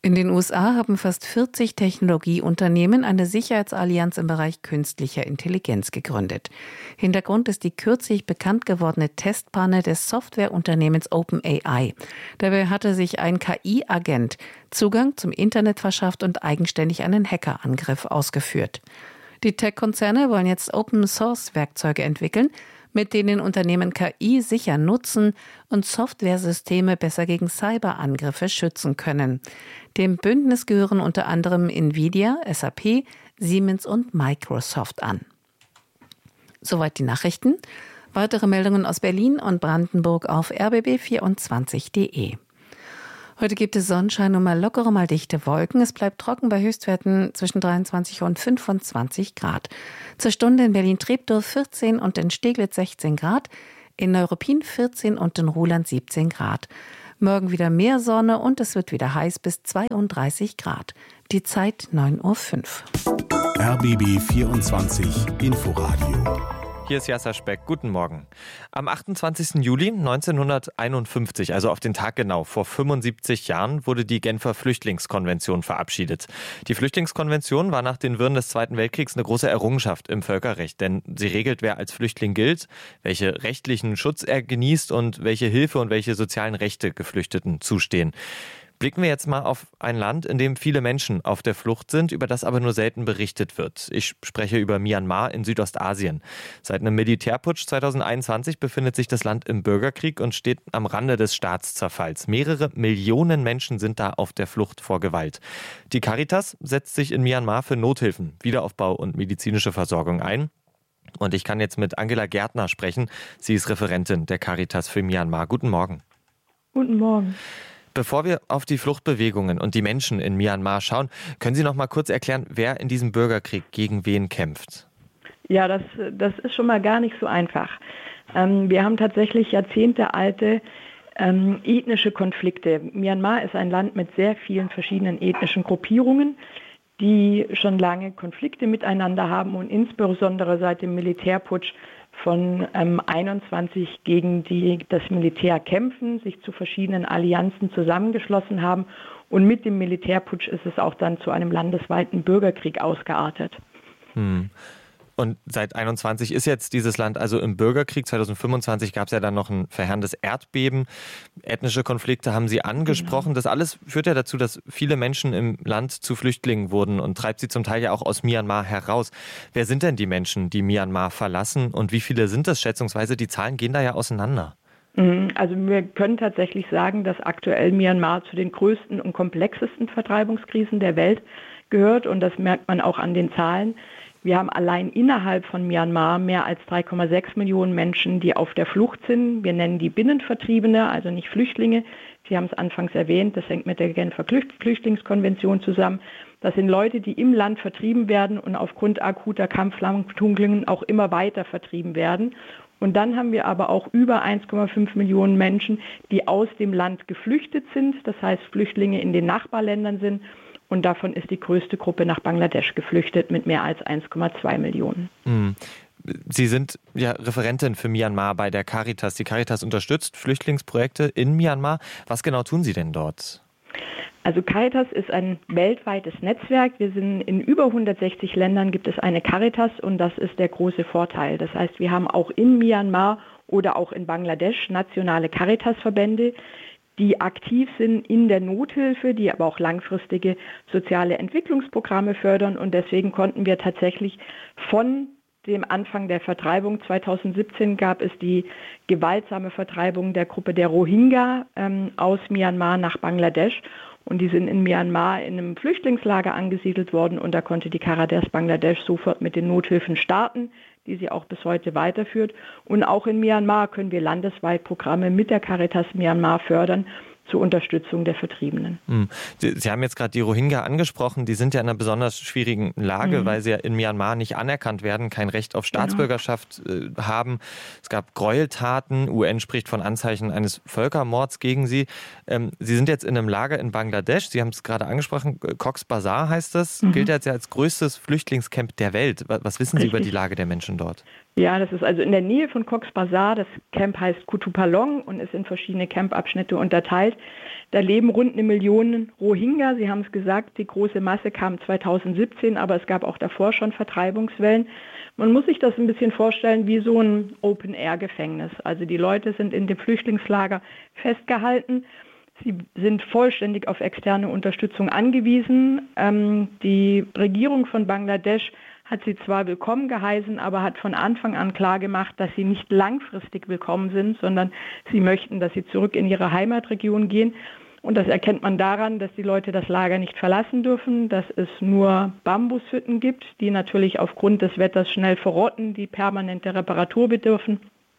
In den U S A haben fast vierzig Technologieunternehmen eine Sicherheitsallianz im Bereich künstlicher Intelligenz gegründet. Hintergrund ist die kürzlich bekannt gewordene Testpanne des Softwareunternehmens OpenAI. Dabei hatte sich ein K I-Agent Zugang zum Internet verschafft und eigenständig einen Hackerangriff ausgeführt. Die Tech-Konzerne wollen jetzt Open-Source-Werkzeuge entwickeln, mit denen Unternehmen K I sicher nutzen und Softwaresysteme besser gegen Cyberangriffe schützen können. Dem Bündnis gehören unter anderem Nvidia, S A P, Siemens und Microsoft an. Soweit die Nachrichten. Weitere Meldungen aus Berlin und Brandenburg auf r b b vierundzwanzig punkt d e. Heute gibt es Sonnenschein und mal lockere, mal dichte Wolken. Es bleibt trocken bei Höchstwerten zwischen dreiundzwanzig und fünfundzwanzig Grad. Zur Stunde in Berlin-Treptow vierzehn und in Steglitz sechzehn Grad, in Neuruppin vierzehn und in Ruhland siebzehn Grad. Morgen wieder mehr Sonne und es wird wieder heiß bis zweiunddreißig Grad. Die Zeit neun Uhr fünf. R B B vierundzwanzig Inforadio. Hier ist Jasser Speck. Guten Morgen. Am achtundzwanzigsten Juli neunzehnhunderteinundfünfzig, also auf den Tag genau, vor fünfundsiebzig Jahren, wurde die Genfer Flüchtlingskonvention verabschiedet. Die Flüchtlingskonvention war nach den Wirren des Zweiten Weltkriegs eine große Errungenschaft im Völkerrecht, denn sie regelt, wer als Flüchtling gilt, welche rechtlichen Schutz er genießt und welche Hilfe und welche sozialen Rechte Geflüchteten zustehen. Blicken wir jetzt mal auf ein Land, in dem viele Menschen auf der Flucht sind, über das aber nur selten berichtet wird. Ich spreche über Myanmar in Südostasien. Seit einem Militärputsch zweitausendeinundzwanzig befindet sich das Land im Bürgerkrieg und steht am Rande des Staatszerfalls. Mehrere Millionen Menschen sind da auf der Flucht vor Gewalt. Die Caritas setzt sich in Myanmar für Nothilfen, Wiederaufbau und medizinische Versorgung ein. Und ich kann jetzt mit Angela Gärtner sprechen. Sie ist Referentin der Caritas für Myanmar. Guten Morgen. Guten Morgen. Bevor wir auf die Fluchtbewegungen und die Menschen in Myanmar schauen, können Sie noch mal kurz erklären, wer in diesem Bürgerkrieg gegen wen kämpft? Ja, das, das ist schon mal gar nicht so einfach. Ähm, wir haben tatsächlich jahrzehntealte ähm, ethnische Konflikte. Myanmar ist ein Land mit sehr vielen verschiedenen ethnischen Gruppierungen, die schon lange Konflikte miteinander haben und insbesondere seit dem Militärputsch von ähm, einundzwanzig gegen die das Militär kämpfen, sich zu verschiedenen Allianzen zusammengeschlossen haben und mit dem Militärputsch ist es auch dann zu einem landesweiten Bürgerkrieg ausgeartet. Hm. Und seit einundzwanzig ist jetzt dieses Land also im Bürgerkrieg. zweitausendfünfundzwanzig gab es ja dann noch ein verheerendes Erdbeben. Ethnische Konflikte haben Sie angesprochen. Genau. Das alles führt ja dazu, dass viele Menschen im Land zu Flüchtlingen wurden und treibt sie zum Teil ja auch aus Myanmar heraus. Wer sind denn die Menschen, die Myanmar verlassen und wie viele sind das schätzungsweise? Die Zahlen gehen da ja auseinander. Also wir können tatsächlich sagen, dass aktuell Myanmar zu den größten und komplexesten Vertreibungskrisen der Welt gehört und das merkt man auch an den Zahlen. Wir haben allein innerhalb von Myanmar mehr als drei Komma sechs Millionen Menschen, die auf der Flucht sind. Wir nennen die Binnenvertriebene, also nicht Flüchtlinge. Sie haben es anfangs erwähnt, das hängt mit der Genfer Flüchtlingskonvention zusammen. Das sind Leute, die im Land vertrieben werden und aufgrund akuter Kampfhandlungen auch immer weiter vertrieben werden. Und dann haben wir aber auch über eins Komma fünf Millionen Menschen, die aus dem Land geflüchtet sind, das heißt Flüchtlinge in den Nachbarländern sind. Und davon ist die größte Gruppe nach Bangladesch geflüchtet mit mehr als eins Komma zwei Millionen. Sie sind ja Referentin für Myanmar bei der Caritas. Die Caritas unterstützt Flüchtlingsprojekte in Myanmar. Was genau tun Sie denn dort? Also Caritas ist ein weltweites Netzwerk. Wir sind in über hundertsechzig Ländern gibt es eine Caritas und das ist der große Vorteil. Das heißt, wir haben auch in Myanmar oder auch in Bangladesch nationale Caritas-Verbände, die aktiv sind in der Nothilfe, die aber auch langfristige soziale Entwicklungsprogramme fördern. Und deswegen konnten wir tatsächlich von dem Anfang der Vertreibung zweitausendsiebzehn gab es die gewaltsame Vertreibung der Gruppe der Rohingya ähm, aus Myanmar nach Bangladesch. Und die sind in Myanmar in einem Flüchtlingslager angesiedelt worden und da konnte die Caritas Bangladesch sofort mit den Nothilfen starten, die sie auch bis heute weiterführt. Und auch in Myanmar können wir landesweit Programme mit der Caritas Myanmar fördern zur Unterstützung der Vertriebenen. Sie, Sie haben jetzt gerade die Rohingya angesprochen. Die sind ja in einer besonders schwierigen Lage, mhm. weil sie ja in Myanmar nicht anerkannt werden, kein Recht auf Staatsbürgerschaft genau. äh, haben. Es gab Gräueltaten. U N spricht von Anzeichen eines Völkermords gegen sie. Ähm, sie sind jetzt in einem Lager in Bangladesch. Sie haben es gerade angesprochen. Cox's Bazar heißt das. Mhm. Gilt jetzt ja als größtes Flüchtlingscamp der Welt. Was wissen Sie Richtig. über die Lage der Menschen dort? Ja, das ist also in der Nähe von Cox's Bazar. Das Camp heißt Kutupalong und ist in verschiedene Campabschnitte unterteilt. Da leben rund eine Million Rohingya. Sie haben es gesagt, die große Masse kam zweitausendsiebzehn, aber es gab auch davor schon Vertreibungswellen. Man muss sich das ein bisschen vorstellen wie so ein Open-Air-Gefängnis. Also die Leute sind in dem Flüchtlingslager festgehalten. Sie sind vollständig auf externe Unterstützung angewiesen. Ähm, die Regierung von Bangladesch hat sie zwar willkommen geheißen, aber hat von Anfang an klargemacht, dass sie nicht langfristig willkommen sind, sondern sie möchten, dass sie zurück in ihre Heimatregion gehen. Und das erkennt man daran, dass die Leute das Lager nicht verlassen dürfen, dass es nur Bambushütten gibt, die natürlich aufgrund des Wetters schnell verrotten, die permanente Reparatur bedürfen.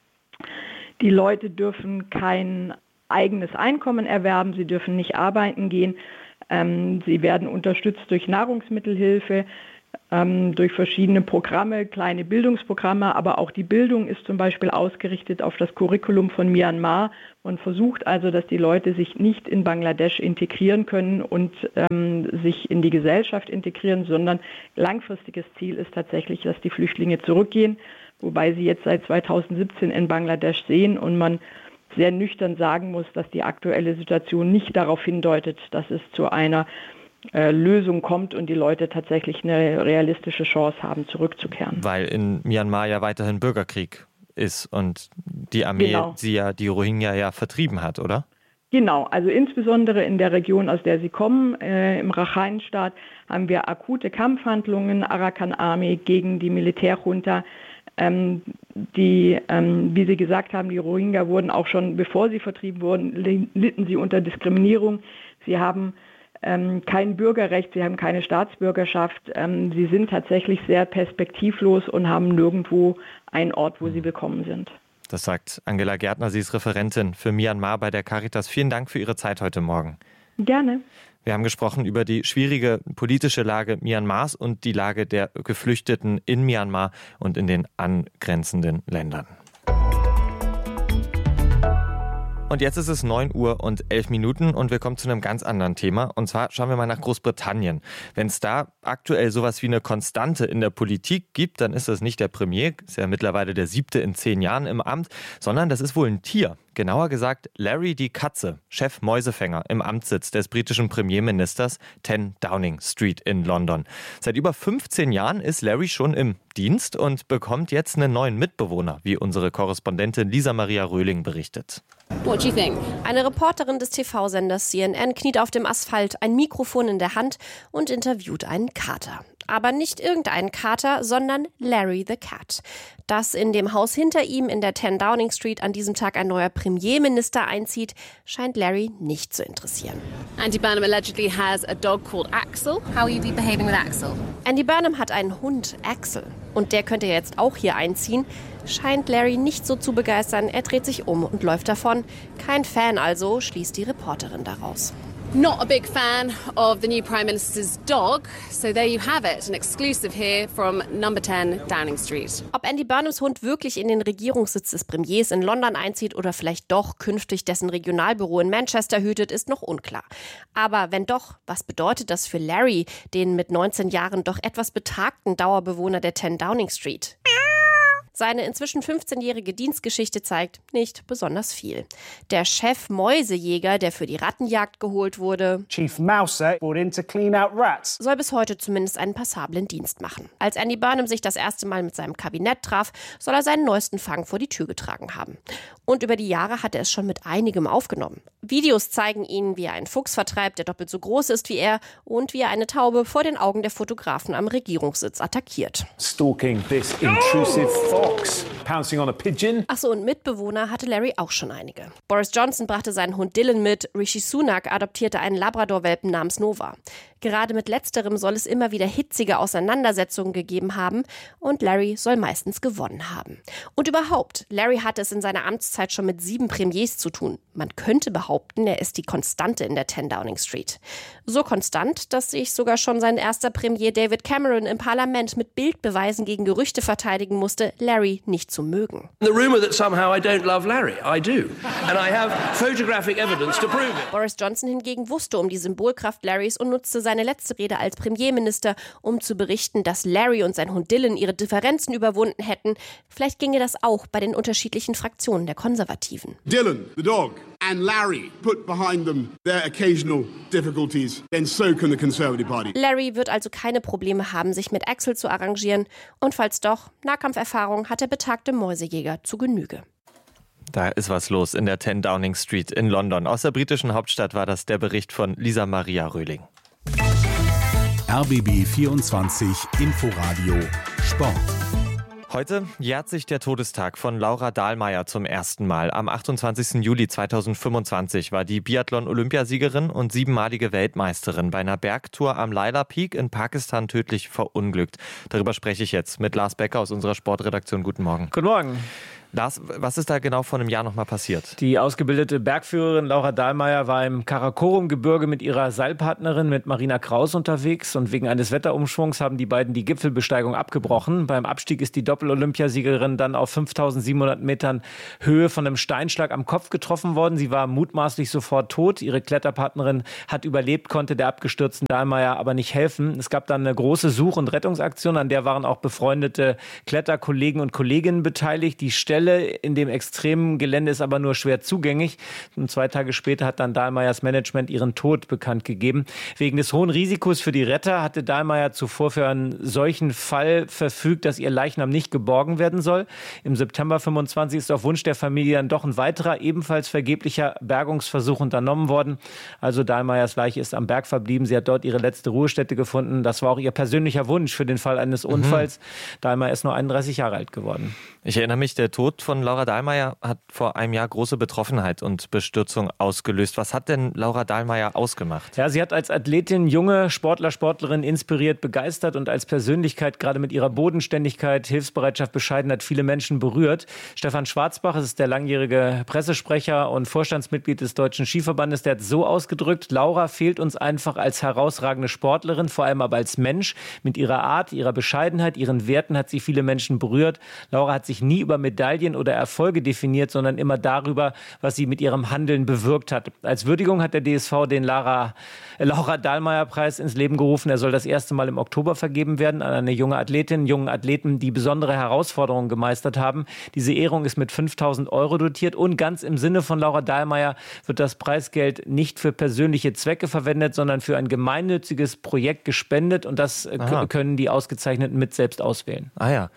Die Leute dürfen kein eigenes Einkommen erwerben, sie dürfen nicht arbeiten gehen. Ähm, sie werden unterstützt durch Nahrungsmittelhilfe, ähm, durch verschiedene Programme, kleine Bildungsprogramme, aber auch die Bildung ist zum Beispiel ausgerichtet auf das Curriculum von Myanmar. Man versucht also, dass die Leute sich nicht in Bangladesch integrieren können und ähm, sich in die Gesellschaft integrieren, sondern langfristiges Ziel ist tatsächlich, dass die Flüchtlinge zurückgehen, wobei sie jetzt seit zweitausendsiebzehn in Bangladesch sehen und man sehr nüchtern sagen muss, dass die aktuelle Situation nicht darauf hindeutet, dass es zu einer äh, Lösung kommt und die Leute tatsächlich eine realistische Chance haben, zurückzukehren. Weil in Myanmar ja weiterhin Bürgerkrieg ist und die Armee Genau. sie ja, die Rohingya ja vertrieben hat, oder? Genau, also insbesondere in der Region, aus der sie kommen, äh, im Rakhine-Staat, haben wir akute Kampfhandlungen, Arakan Army gegen die Militärjunta. Ähm, die, ähm, wie Sie gesagt haben, die Rohingya wurden auch schon, bevor sie vertrieben wurden, litten sie unter Diskriminierung. Sie haben ähm, kein Bürgerrecht, sie haben keine Staatsbürgerschaft. Ähm, sie sind tatsächlich sehr perspektivlos und haben nirgendwo einen Ort, wo sie willkommen sind. Das sagt Angela Gärtner, sie ist Referentin für Myanmar bei der Caritas. Vielen Dank für Ihre Zeit heute Morgen. Gerne. Wir haben gesprochen über die schwierige politische Lage Myanmars und die Lage der Geflüchteten in Myanmar und in den angrenzenden Ländern. Und jetzt ist es neun Uhr und elf Minuten und wir kommen zu einem ganz anderen Thema. Und zwar schauen wir mal nach Großbritannien. Wenn es da aktuell sowas wie eine Konstante in der Politik gibt, dann ist das nicht der Premier, ist ja mittlerweile der siebte in zehn Jahren im Amt, sondern das ist wohl ein Tier. Genauer gesagt Larry die Katze, Chef Mäusefänger im Amtssitz des britischen Premierministers zehn Downing Street in London. Seit über fünfzehn Jahren ist Larry schon im Dienst und bekommt jetzt einen neuen Mitbewohner, wie unsere Korrespondentin Lisa Maria Röhling berichtet. What do you think? Eine Reporterin des T V-Senders C N N kniet auf dem Asphalt, ein Mikrofon in der Hand und interviewt einen Kater. Aber nicht irgendeinen Kater, sondern Larry the Cat. Dass in dem Haus hinter ihm in der zehn Downing Street an diesem Tag ein neuer Premierminister einzieht, scheint Larry nicht zu interessieren. Andy Burnham allegedly has a dog called Axel. How will you be behaving with Axel? Andy Burnham hat einen Hund, Axel. Und der könnte jetzt auch hier einziehen. Scheint Larry nicht so zu begeistern. Er dreht sich um und läuft davon. Kein Fan also, schließt die Reporterin daraus. Not a big fan of the new Prime Minister's dog, so there you have it, an exclusive here from number zehn Downing Street. Ob Andy Burnhams Hund wirklich in den Regierungssitz des Premiers in London einzieht oder vielleicht doch künftig dessen Regionalbüro in Manchester hütet, ist noch unklar. Aber wenn doch, was bedeutet das für Larry, den mit neunzehn Jahren doch etwas betagten Dauerbewohner der zehn Downing Street? Seine inzwischen fünfzehnjährige Dienstgeschichte zeigt nicht besonders viel. Der Chef Mäusejäger, der für die Rattenjagd geholt wurde, Chief Mouser brought in to clean out rats, soll bis heute zumindest einen passablen Dienst machen. Als Andy Burnham sich das erste Mal mit seinem Kabinett traf, soll er seinen neuesten Fang vor die Tür getragen haben. Und über die Jahre hat er es schon mit einigem aufgenommen. Videos zeigen ihn, wie er einen Fuchs vertreibt, der doppelt so groß ist wie er, und wie er eine Taube vor den Augen der Fotografen am Regierungssitz attackiert. Stalking this intrusive fox, pouncing on a pigeon. Achso, und Mitbewohner hatte Larry auch schon einige. Boris Johnson brachte seinen Hund Dylan mit, Rishi Sunak adoptierte einen Labrador-Welpen namens Nova. Gerade mit letzterem soll es immer wieder hitzige Auseinandersetzungen gegeben haben und Larry soll meistens gewonnen haben. Und überhaupt, Larry hatte es in seiner Amtszeit schon mit sieben Premiers zu tun. Man könnte behaupten, er ist die Konstante in der zehn Downing Street. So konstant, dass sich sogar schon sein erster Premier David Cameron im Parlament mit Bildbeweisen gegen Gerüchte verteidigen musste, Larry nicht zu mögen. The rumor that somehow I don't love Larry, I do. And I have photographic evidence to prove it. Boris Johnson hingegen wusste um die Symbolkraft Larrys und nutzte seine letzte Rede als Premierminister, um zu berichten, dass Larry und sein Hund Dylan ihre Differenzen überwunden hätten. Vielleicht ginge das auch bei den unterschiedlichen Fraktionen der Konservativen. Dylan, the dog, and Larry put behind them their occasional difficulties, then so can the Conservative Party. Larry wird also keine Probleme haben, sich mit Axel zu arrangieren. Und falls doch, Nahkampferfahrung hat der betagte Mäusejäger zu Genüge. Da ist was los in der zehn Downing Street in London. Aus der britischen Hauptstadt war das der Bericht von Lisa Maria Röhling. R B B vierundzwanzig Inforadio Sport. Heute jährt sich der Todestag von Laura Dahlmeier zum ersten Mal. Am achtundzwanzigsten Juli zweitausendfünfundzwanzig war die Biathlon-Olympiasiegerin und siebenmalige Weltmeisterin bei einer Bergtour am Laila Peak in Pakistan tödlich verunglückt. Darüber spreche ich jetzt mit Lars Becker aus unserer Sportredaktion. Guten Morgen. Guten Morgen. Lars, was ist da genau vor einem Jahr nochmal passiert? Die ausgebildete Bergführerin Laura Dahlmeier war im Karakorum-Gebirge mit ihrer Seilpartnerin mit Marina Kraus unterwegs und wegen eines Wetterumschwungs haben die beiden die Gipfelbesteigung abgebrochen. Beim Abstieg ist die Doppel-Olympiasiegerin dann auf fünftausendsiebenhundert Metern Höhe von einem Steinschlag am Kopf getroffen worden. Sie war mutmaßlich sofort tot. Ihre Kletterpartnerin hat überlebt, konnte der abgestürzten Dahlmeier aber nicht helfen. Es gab dann eine große Such- und Rettungsaktion, an der waren auch befreundete Kletterkollegen und Kolleginnen beteiligt. Die Stelle in dem extremen Gelände ist aber nur schwer zugänglich. Und zwei Tage später hat dann Dahlmeiers Management ihren Tod bekannt gegeben. Wegen des hohen Risikos für die Retter hatte Dahlmeier zuvor für einen solchen Fall verfügt, dass ihr Leichnam nicht geborgen werden soll. Im September fünfundzwanzig ist auf Wunsch der Familie dann doch ein weiterer, ebenfalls vergeblicher Bergungsversuch unternommen worden. Also Dahlmeiers Leiche ist am Berg verblieben. Sie hat dort ihre letzte Ruhestätte gefunden. Das war auch ihr persönlicher Wunsch für den Fall eines Unfalls. Mhm. Dahlmeier ist nur einunddreißig Jahre alt geworden. Ich erinnere mich, der Tod von Laura Dahlmeier hat vor einem Jahr große Betroffenheit und Bestürzung ausgelöst. Was hat denn Laura Dahlmeier ausgemacht? Ja, sie hat als Athletin junge Sportler, Sportlerinnen inspiriert, begeistert und als Persönlichkeit gerade mit ihrer Bodenständigkeit, Hilfsbereitschaft, Bescheidenheit viele Menschen berührt. Stefan Schwarzbach, es ist der langjährige Pressesprecher und Vorstandsmitglied des Deutschen Skiverbandes, der hat so ausgedrückt: Laura fehlt uns einfach als herausragende Sportlerin, vor allem aber als Mensch. Mit ihrer Art, ihrer Bescheidenheit, ihren Werten hat sie viele Menschen berührt. Laura hat sich nie über Medaillen oder Erfolge definiert, sondern immer darüber, was sie mit ihrem Handeln bewirkt hat. Als Würdigung hat der D S V den Lara, äh, Laura Dahlmeier-Preis ins Leben gerufen. Er soll das erste Mal im Oktober vergeben werden an eine junge Athletin, jungen Athleten, die besondere Herausforderungen gemeistert haben. Diese Ehrung ist mit fünftausend Euro dotiert und ganz im Sinne von Laura Dahlmeier wird das Preisgeld nicht für persönliche Zwecke verwendet, sondern für ein gemeinnütziges Projekt gespendet und das Aha. können die Ausgezeichneten mit selbst auswählen. Ah ja.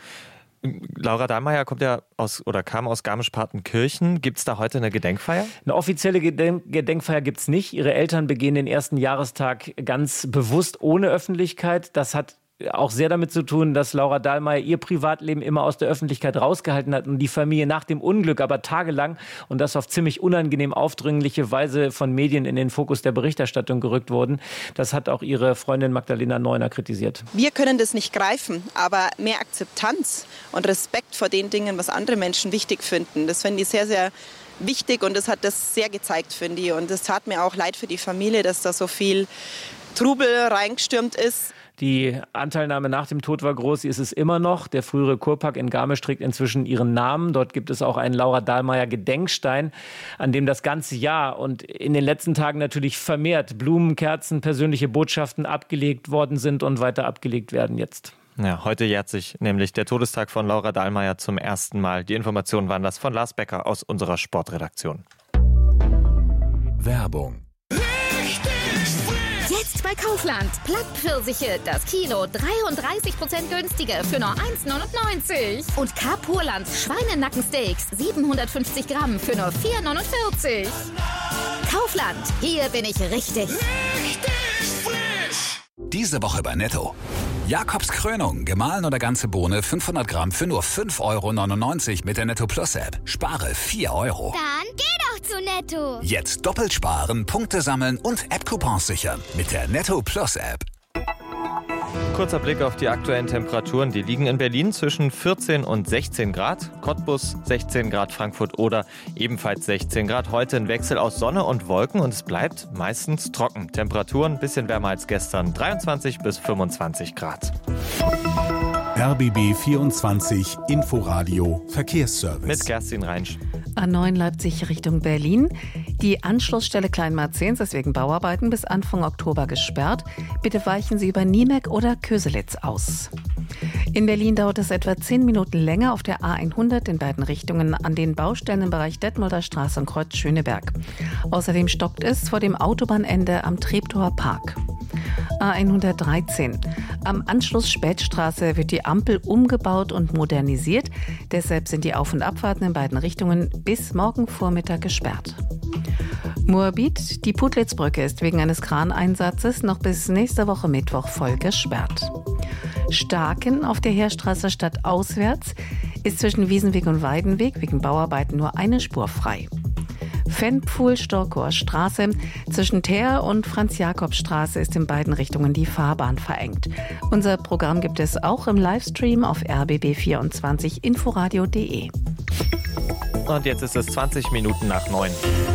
Laura Dahlmeier kommt ja aus oder kam aus Garmisch-Partenkirchen. Gibt es da heute eine Gedenkfeier? Eine offizielle Gedenk- Gedenkfeier gibt es nicht. Ihre Eltern begehen den ersten Jahrestag ganz bewusst ohne Öffentlichkeit. Das hat auch sehr damit zu tun, dass Laura Dahlmeier ihr Privatleben immer aus der Öffentlichkeit rausgehalten hat und die Familie nach dem Unglück aber tagelang und das auf ziemlich unangenehm aufdringliche Weise von Medien in den Fokus der Berichterstattung gerückt wurden. Das hat auch ihre Freundin Magdalena Neuner kritisiert. Wir können das nicht greifen, aber mehr Akzeptanz und Respekt vor den Dingen, was andere Menschen wichtig finden, das finde ich sehr, sehr wichtig und das hat das sehr gezeigt, finde ich. Und es tat mir auch leid für die Familie, dass da so viel Trubel reingestürmt ist. Die Anteilnahme nach dem Tod war groß, sie ist es immer noch. Der frühere Kurpark in Garmisch trägt inzwischen ihren Namen. Dort gibt es auch einen Laura Dahlmeier Gedenkstein, an dem das ganze Jahr und in den letzten Tagen natürlich vermehrt Blumen, Kerzen, persönliche Botschaften abgelegt worden sind und weiter abgelegt werden jetzt. Ja, heute jährt sich nämlich der Todestag von Laura Dahlmeier zum ersten Mal. Die Informationen waren das von Lars Becker aus unserer Sportredaktion. Werbung. Jetzt bei Kaufland. Plattpfirsiche, das Kilo dreiunddreißig Prozent günstiger für nur eins neunundneunzig. Und Carpurland Schweinenackensteaks siebenhundertfünfzig Gramm für nur vier neunundvierzig. Kaufland, hier bin ich richtig. Richtig frisch. Diese Woche bei Netto. Jakobs Krönung, gemahlen oder ganze Bohne, fünfhundert Gramm für nur fünf Euro neunundneunzig mit der Netto Plus App. Spare vier Euro. Dann geh doch zu Netto. Jetzt doppelt sparen, Punkte sammeln und App-Coupons sichern mit der Netto Plus App. Kurzer Blick auf die aktuellen Temperaturen. Die liegen in Berlin zwischen vierzehn und sechzehn Grad. Cottbus sechzehn Grad, Frankfurt oder ebenfalls sechzehn Grad. Heute ein Wechsel aus Sonne und Wolken und es bleibt meistens trocken. Temperaturen ein bisschen wärmer als gestern, dreiundzwanzig bis fünfundzwanzig Grad. R B B vierundzwanzig Inforadio Verkehrsservice. Mit Kerstin Reinsch. A neun Leipzig Richtung Berlin. Die Anschlussstelle Kleinmarzens ist wegen Bauarbeiten bis Anfang Oktober gesperrt. Bitte weichen Sie über Niemek oder Köselitz aus. In Berlin dauert es etwa zehn Minuten länger auf der A hundert in beiden Richtungen an den Baustellen im Bereich Detmolder Straße und Kreuz Schöneberg. Außerdem stockt es vor dem Autobahnende am Treptower Park. A hundertdreizehn. Am Anschluss Spätstraße wird die Ampel umgebaut und modernisiert. Deshalb sind die Auf- und Abfahrten in beiden Richtungen bis morgen Vormittag gesperrt. Moabit, die Putlitz-Brücke ist wegen eines Kraneinsatzes noch bis nächste Woche Mittwoch voll gesperrt. Starken auf der Heerstraße stadtauswärts ist zwischen Wiesenweg und Weidenweg wegen Bauarbeiten nur eine Spur frei. Fenpfuhl-Storkower Straße zwischen Teer und Franz-Jakobs-Straße ist in beiden Richtungen die Fahrbahn verengt. Unser Programm gibt es auch im Livestream auf r b b vierundzwanzig inforadio punkt de. Und jetzt ist es zwanzig Minuten nach neun.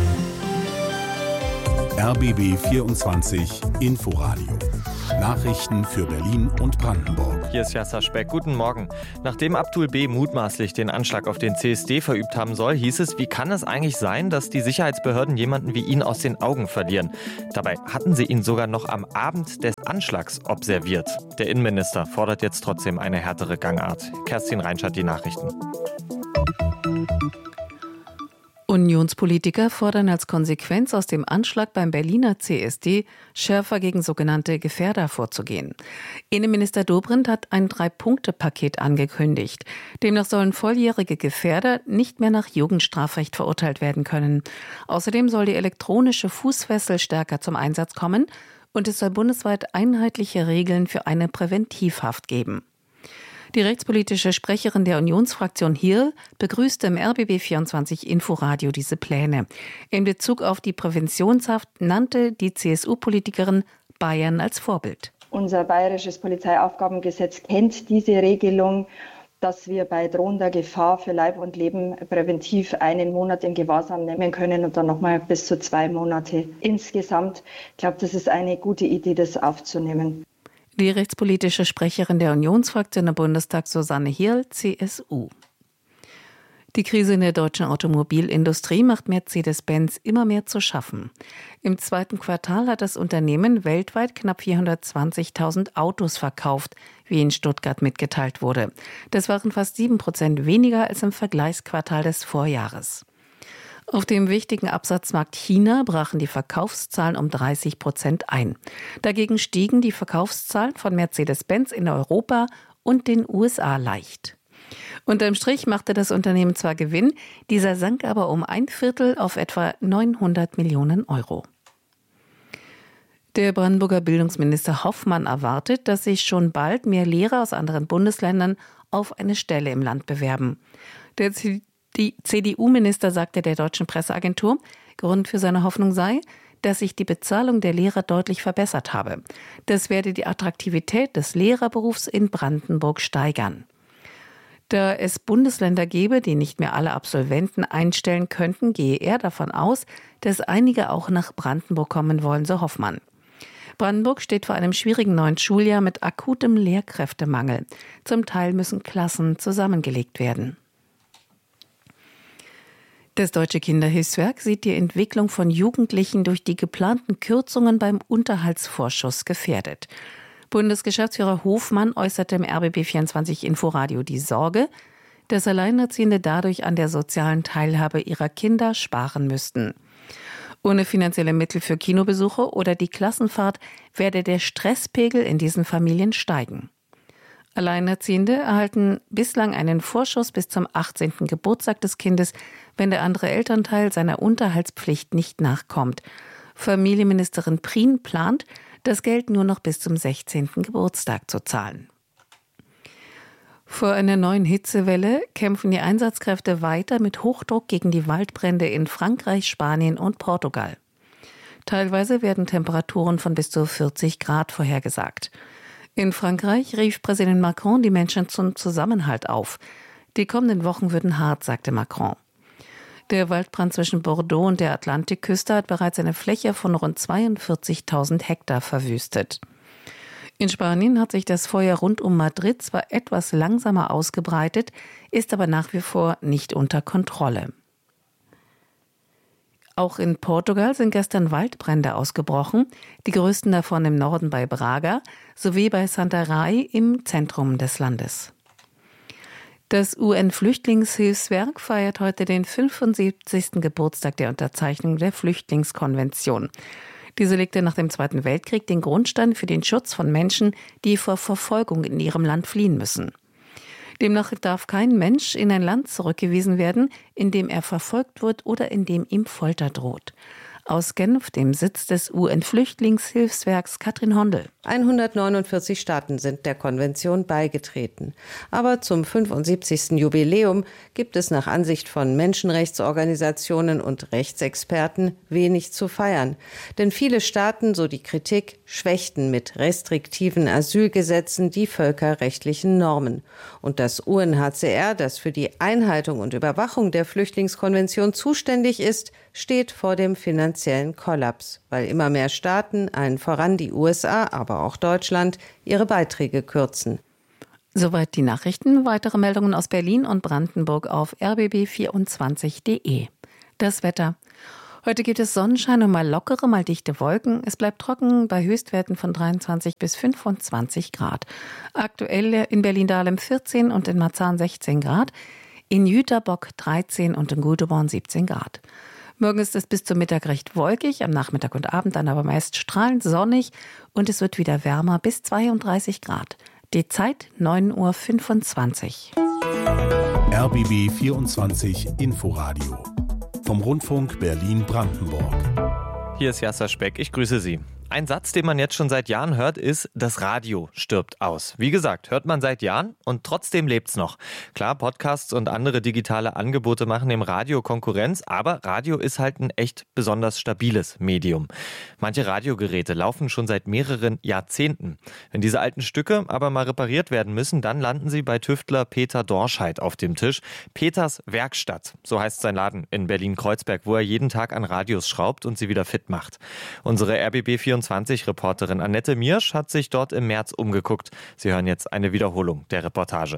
R B B vierundzwanzig Inforadio. Nachrichten für Berlin und Brandenburg. Hier ist Jasser Speck. Guten Morgen. Nachdem Abdul B. mutmaßlich den Anschlag auf den C S D verübt haben soll, hieß es, wie kann es eigentlich sein, dass die Sicherheitsbehörden jemanden wie ihn aus den Augen verlieren? Dabei hatten sie ihn sogar noch am Abend des Anschlags observiert. Der Innenminister fordert jetzt trotzdem eine härtere Gangart. Kerstin Reinsch hat die Nachrichten. Unionspolitiker fordern als Konsequenz aus dem Anschlag beim Berliner C S D schärfer gegen sogenannte Gefährder vorzugehen. Innenminister Dobrindt hat ein Drei-Punkte-Paket angekündigt. Demnach sollen volljährige Gefährder nicht mehr nach Jugendstrafrecht verurteilt werden können. Außerdem soll die elektronische Fußfessel stärker zum Einsatz kommen und es soll bundesweit einheitliche Regeln für eine Präventivhaft geben. Die rechtspolitische Sprecherin der Unionsfraktion Hirl begrüßte im R B B vierundzwanzig Inforadio diese Pläne. In Bezug auf die Präventionshaft nannte die C S U-Politikerin Bayern als Vorbild. Unser bayerisches Polizeiaufgabengesetz kennt diese Regelung, dass wir bei drohender Gefahr für Leib und Leben präventiv einen Monat in Gewahrsam nehmen können und dann nochmal bis zu zwei Monate insgesamt. Ich glaube, das ist eine gute Idee, das aufzunehmen. Die rechtspolitische Sprecherin der Unionsfraktion im Bundestag, Susanne Hirl, C S U. Die Krise in der deutschen Automobilindustrie macht Mercedes-Benz immer mehr zu schaffen. Im zweiten Quartal hat das Unternehmen weltweit knapp vierhundertzwanzigtausend Autos verkauft, wie in Stuttgart mitgeteilt wurde. Das waren fast sieben Prozent weniger als im Vergleichsquartal des Vorjahres. Auf dem wichtigen Absatzmarkt China brachen die Verkaufszahlen um dreißig Prozent ein. Dagegen stiegen die Verkaufszahlen von Mercedes-Benz in Europa und den U S A leicht. Unterm Strich machte das Unternehmen zwar Gewinn, dieser sank aber um ein Viertel auf etwa neunhundert Millionen Euro. Der Brandenburger Bildungsminister Hoffmann erwartet, dass sich schon bald mehr Lehrer aus anderen Bundesländern auf eine Stelle im Land bewerben. Der Die C D U-Minister sagte der Deutschen Presseagentur, Grund für seine Hoffnung sei, dass sich die Bezahlung der Lehrer deutlich verbessert habe. Das werde die Attraktivität des Lehrerberufs in Brandenburg steigern. Da es Bundesländer gebe, die nicht mehr alle Absolventen einstellen könnten, gehe er davon aus, dass einige auch nach Brandenburg kommen wollen, so Hoffmann. Brandenburg steht vor einem schwierigen neuen Schuljahr mit akutem Lehrkräftemangel. Zum Teil müssen Klassen zusammengelegt werden. Das Deutsche Kinderhilfswerk sieht die Entwicklung von Jugendlichen durch die geplanten Kürzungen beim Unterhaltsvorschuss gefährdet. Bundesgeschäftsführer Hofmann äußerte im R B B vierundzwanzig Inforadio die Sorge, dass Alleinerziehende dadurch an der sozialen Teilhabe ihrer Kinder sparen müssten. Ohne finanzielle Mittel für Kinobesuche oder die Klassenfahrt werde der Stresspegel in diesen Familien steigen. Alleinerziehende erhalten bislang einen Vorschuss bis zum achtzehnten Geburtstag des Kindes, wenn der andere Elternteil seiner Unterhaltspflicht nicht nachkommt. Familienministerin Prien plant, das Geld nur noch bis zum sechzehnten Geburtstag zu zahlen. Vor einer neuen Hitzewelle kämpfen die Einsatzkräfte weiter mit Hochdruck gegen die Waldbrände in Frankreich, Spanien und Portugal. Teilweise werden Temperaturen von bis zu vierzig Grad vorhergesagt. In Frankreich rief Präsident Macron die Menschen zum Zusammenhalt auf. Die kommenden Wochen würden hart, sagte Macron. Der Waldbrand zwischen Bordeaux und der Atlantikküste hat bereits eine Fläche von rund zweiundvierzigtausend Hektar verwüstet. In Spanien hat sich das Feuer rund um Madrid zwar etwas langsamer ausgebreitet, ist aber nach wie vor nicht unter Kontrolle. Auch in Portugal sind gestern Waldbrände ausgebrochen, die größten davon im Norden bei Braga sowie bei Santarém im Zentrum des Landes. Das U N-Flüchtlingshilfswerk feiert heute den fünfundsiebzigsten Geburtstag der Unterzeichnung der Flüchtlingskonvention. Diese legte nach dem Zweiten Weltkrieg den Grundstein für den Schutz von Menschen, die vor Verfolgung in ihrem Land fliehen müssen. Demnach darf kein Mensch in ein Land zurückgewiesen werden, in dem er verfolgt wird oder in dem ihm Folter droht. Aus Genf, dem Sitz des U N-Flüchtlingshilfswerks, Katrin Hondel. hundertneunundvierzig Staaten sind der Konvention beigetreten. Aber zum fünfundsiebzigsten Jubiläum gibt es nach Ansicht von Menschenrechtsorganisationen und Rechtsexperten wenig zu feiern. Denn viele Staaten, so die Kritik, schwächten mit restriktiven Asylgesetzen die völkerrechtlichen Normen. Und das U N H C R, das für die Einhaltung und Überwachung der Flüchtlingskonvention zuständig ist, steht vor dem finanziellen Kollaps, weil immer mehr Staaten, allen voran die U S A, aber auch Deutschland, ihre Beiträge kürzen. Soweit die Nachrichten. Weitere Meldungen aus Berlin und Brandenburg auf r b b vierundzwanzig punkt d e. Das Wetter. Heute gibt es Sonnenschein und mal lockere, mal dichte Wolken. Es bleibt trocken bei Höchstwerten von dreiundzwanzig bis fünfundzwanzig Grad. Aktuell in Berlin-Dahlem vierzehn und in Marzahn sechzehn Grad. In Jüterbock dreizehn und in Göteborg siebzehn Grad. Morgen ist es bis zum Mittag recht wolkig, am Nachmittag und Abend dann aber meist strahlend sonnig und es wird wieder wärmer bis zweiunddreißig Grad. Die Zeit neun Uhr fünfundzwanzig. R B B vierundzwanzig Inforadio vom Rundfunk Berlin-Brandenburg. Hier ist Jasser Speck, ich grüße Sie. Ein Satz, den man jetzt schon seit Jahren hört, ist, das Radio stirbt aus. Wie gesagt, hört man seit Jahren und trotzdem lebt's noch. Klar, Podcasts und andere digitale Angebote machen dem Radio Konkurrenz, aber Radio ist halt ein echt besonders stabiles Medium. Manche Radiogeräte laufen schon seit mehreren Jahrzehnten. Wenn diese alten Stücke aber mal repariert werden müssen, dann landen sie bei Tüftler Peter Dorscheid auf dem Tisch. Peters Werkstatt, so heißt sein Laden in Berlin-Kreuzberg, wo er jeden Tag an Radios schraubt und sie wieder fit macht. Unsere R B B vierundzwanzig-Reporterin Annette Miersch hat sich dort im März umgeguckt. Sie hören jetzt eine Wiederholung der Reportage.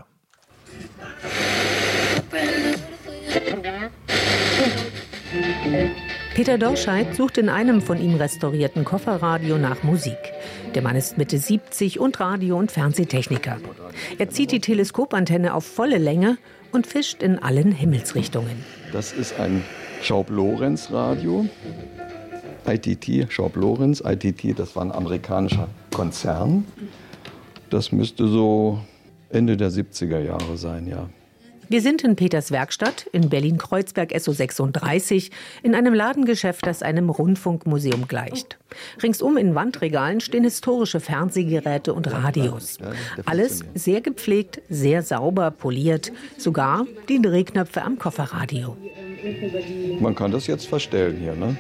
Peter Dorscheid sucht in einem von ihm restaurierten Kofferradio nach Musik. Der Mann ist Mitte siebzig und Radio- und Fernsehtechniker. Er zieht die Teleskopantenne auf volle Länge und fischt in allen Himmelsrichtungen. Das ist ein Schaub-Lorenz-Radio. I T T, Schaub-Lorenz. I T T, das war ein amerikanischer Konzern. Das müsste so Ende der siebziger Jahre sein, ja. Wir sind in Peters Werkstatt in Berlin-Kreuzberg S O sechsunddreißig in einem Ladengeschäft, das einem Rundfunkmuseum gleicht. Ringsum in Wandregalen stehen historische Fernsehgeräte und Radios. Alles sehr gepflegt, sehr sauber poliert, sogar die Drehknöpfe am Kofferradio. Man kann das jetzt verstellen hier, ne?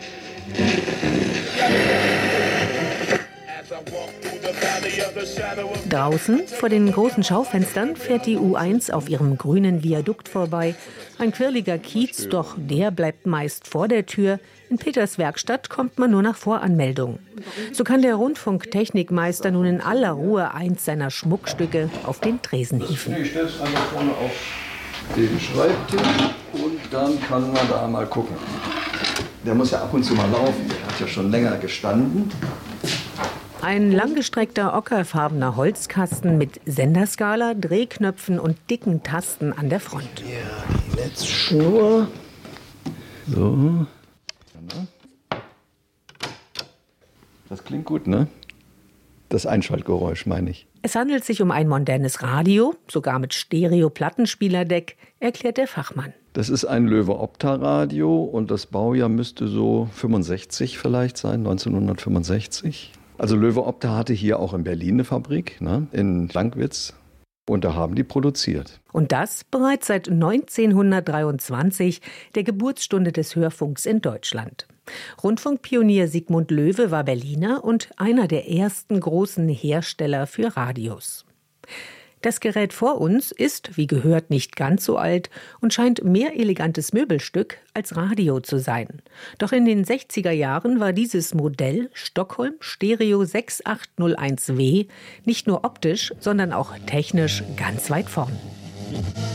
Draußen vor den großen Schaufenstern fährt die U eins auf ihrem grünen Viadukt vorbei. Ein quirliger Kiez, doch der bleibt meist vor der Tür. In Peters Werkstatt kommt man nur nach Voranmeldung. So kann der Rundfunktechnikmeister nun in aller Ruhe eins seiner Schmuckstücke auf den Tresen hieven. Ich stelle es einfach vorne auf den Schreibtisch und dann kann man da mal gucken. Der muss ja ab und zu mal laufen, der hat ja schon länger gestanden. Ein langgestreckter ockerfarbener Holzkasten mit Senderskala, Drehknöpfen und dicken Tasten an der Front. Ja, die Netzschnur. So. Das klingt gut, ne? Das Einschaltgeräusch, meine ich. Es handelt sich um ein modernes Radio, sogar mit Stereo-Plattenspielerdeck, erklärt der Fachmann. Das ist ein Löwe-Opta-Radio und das Baujahr müsste so fünfundsechzig vielleicht sein, neunzehnhundertfünfundsechzig. Also Löwe-Opta hatte hier auch in Berlin eine Fabrik, ne, in Lankwitz. Und da haben die produziert. Und das bereits seit neunzehnhundertdreiundzwanzig, der Geburtsstunde des Hörfunks in Deutschland. Rundfunkpionier Sigmund Löwe war Berliner und einer der ersten großen Hersteller für Radios. Das Gerät vor uns ist, wie gehört, nicht ganz so alt und scheint mehr elegantes Möbelstück als Radio zu sein. Doch in den sechziger Jahren war dieses Modell Stockholm Stereo sechs acht null eins W nicht nur optisch, sondern auch technisch ganz weit vorn.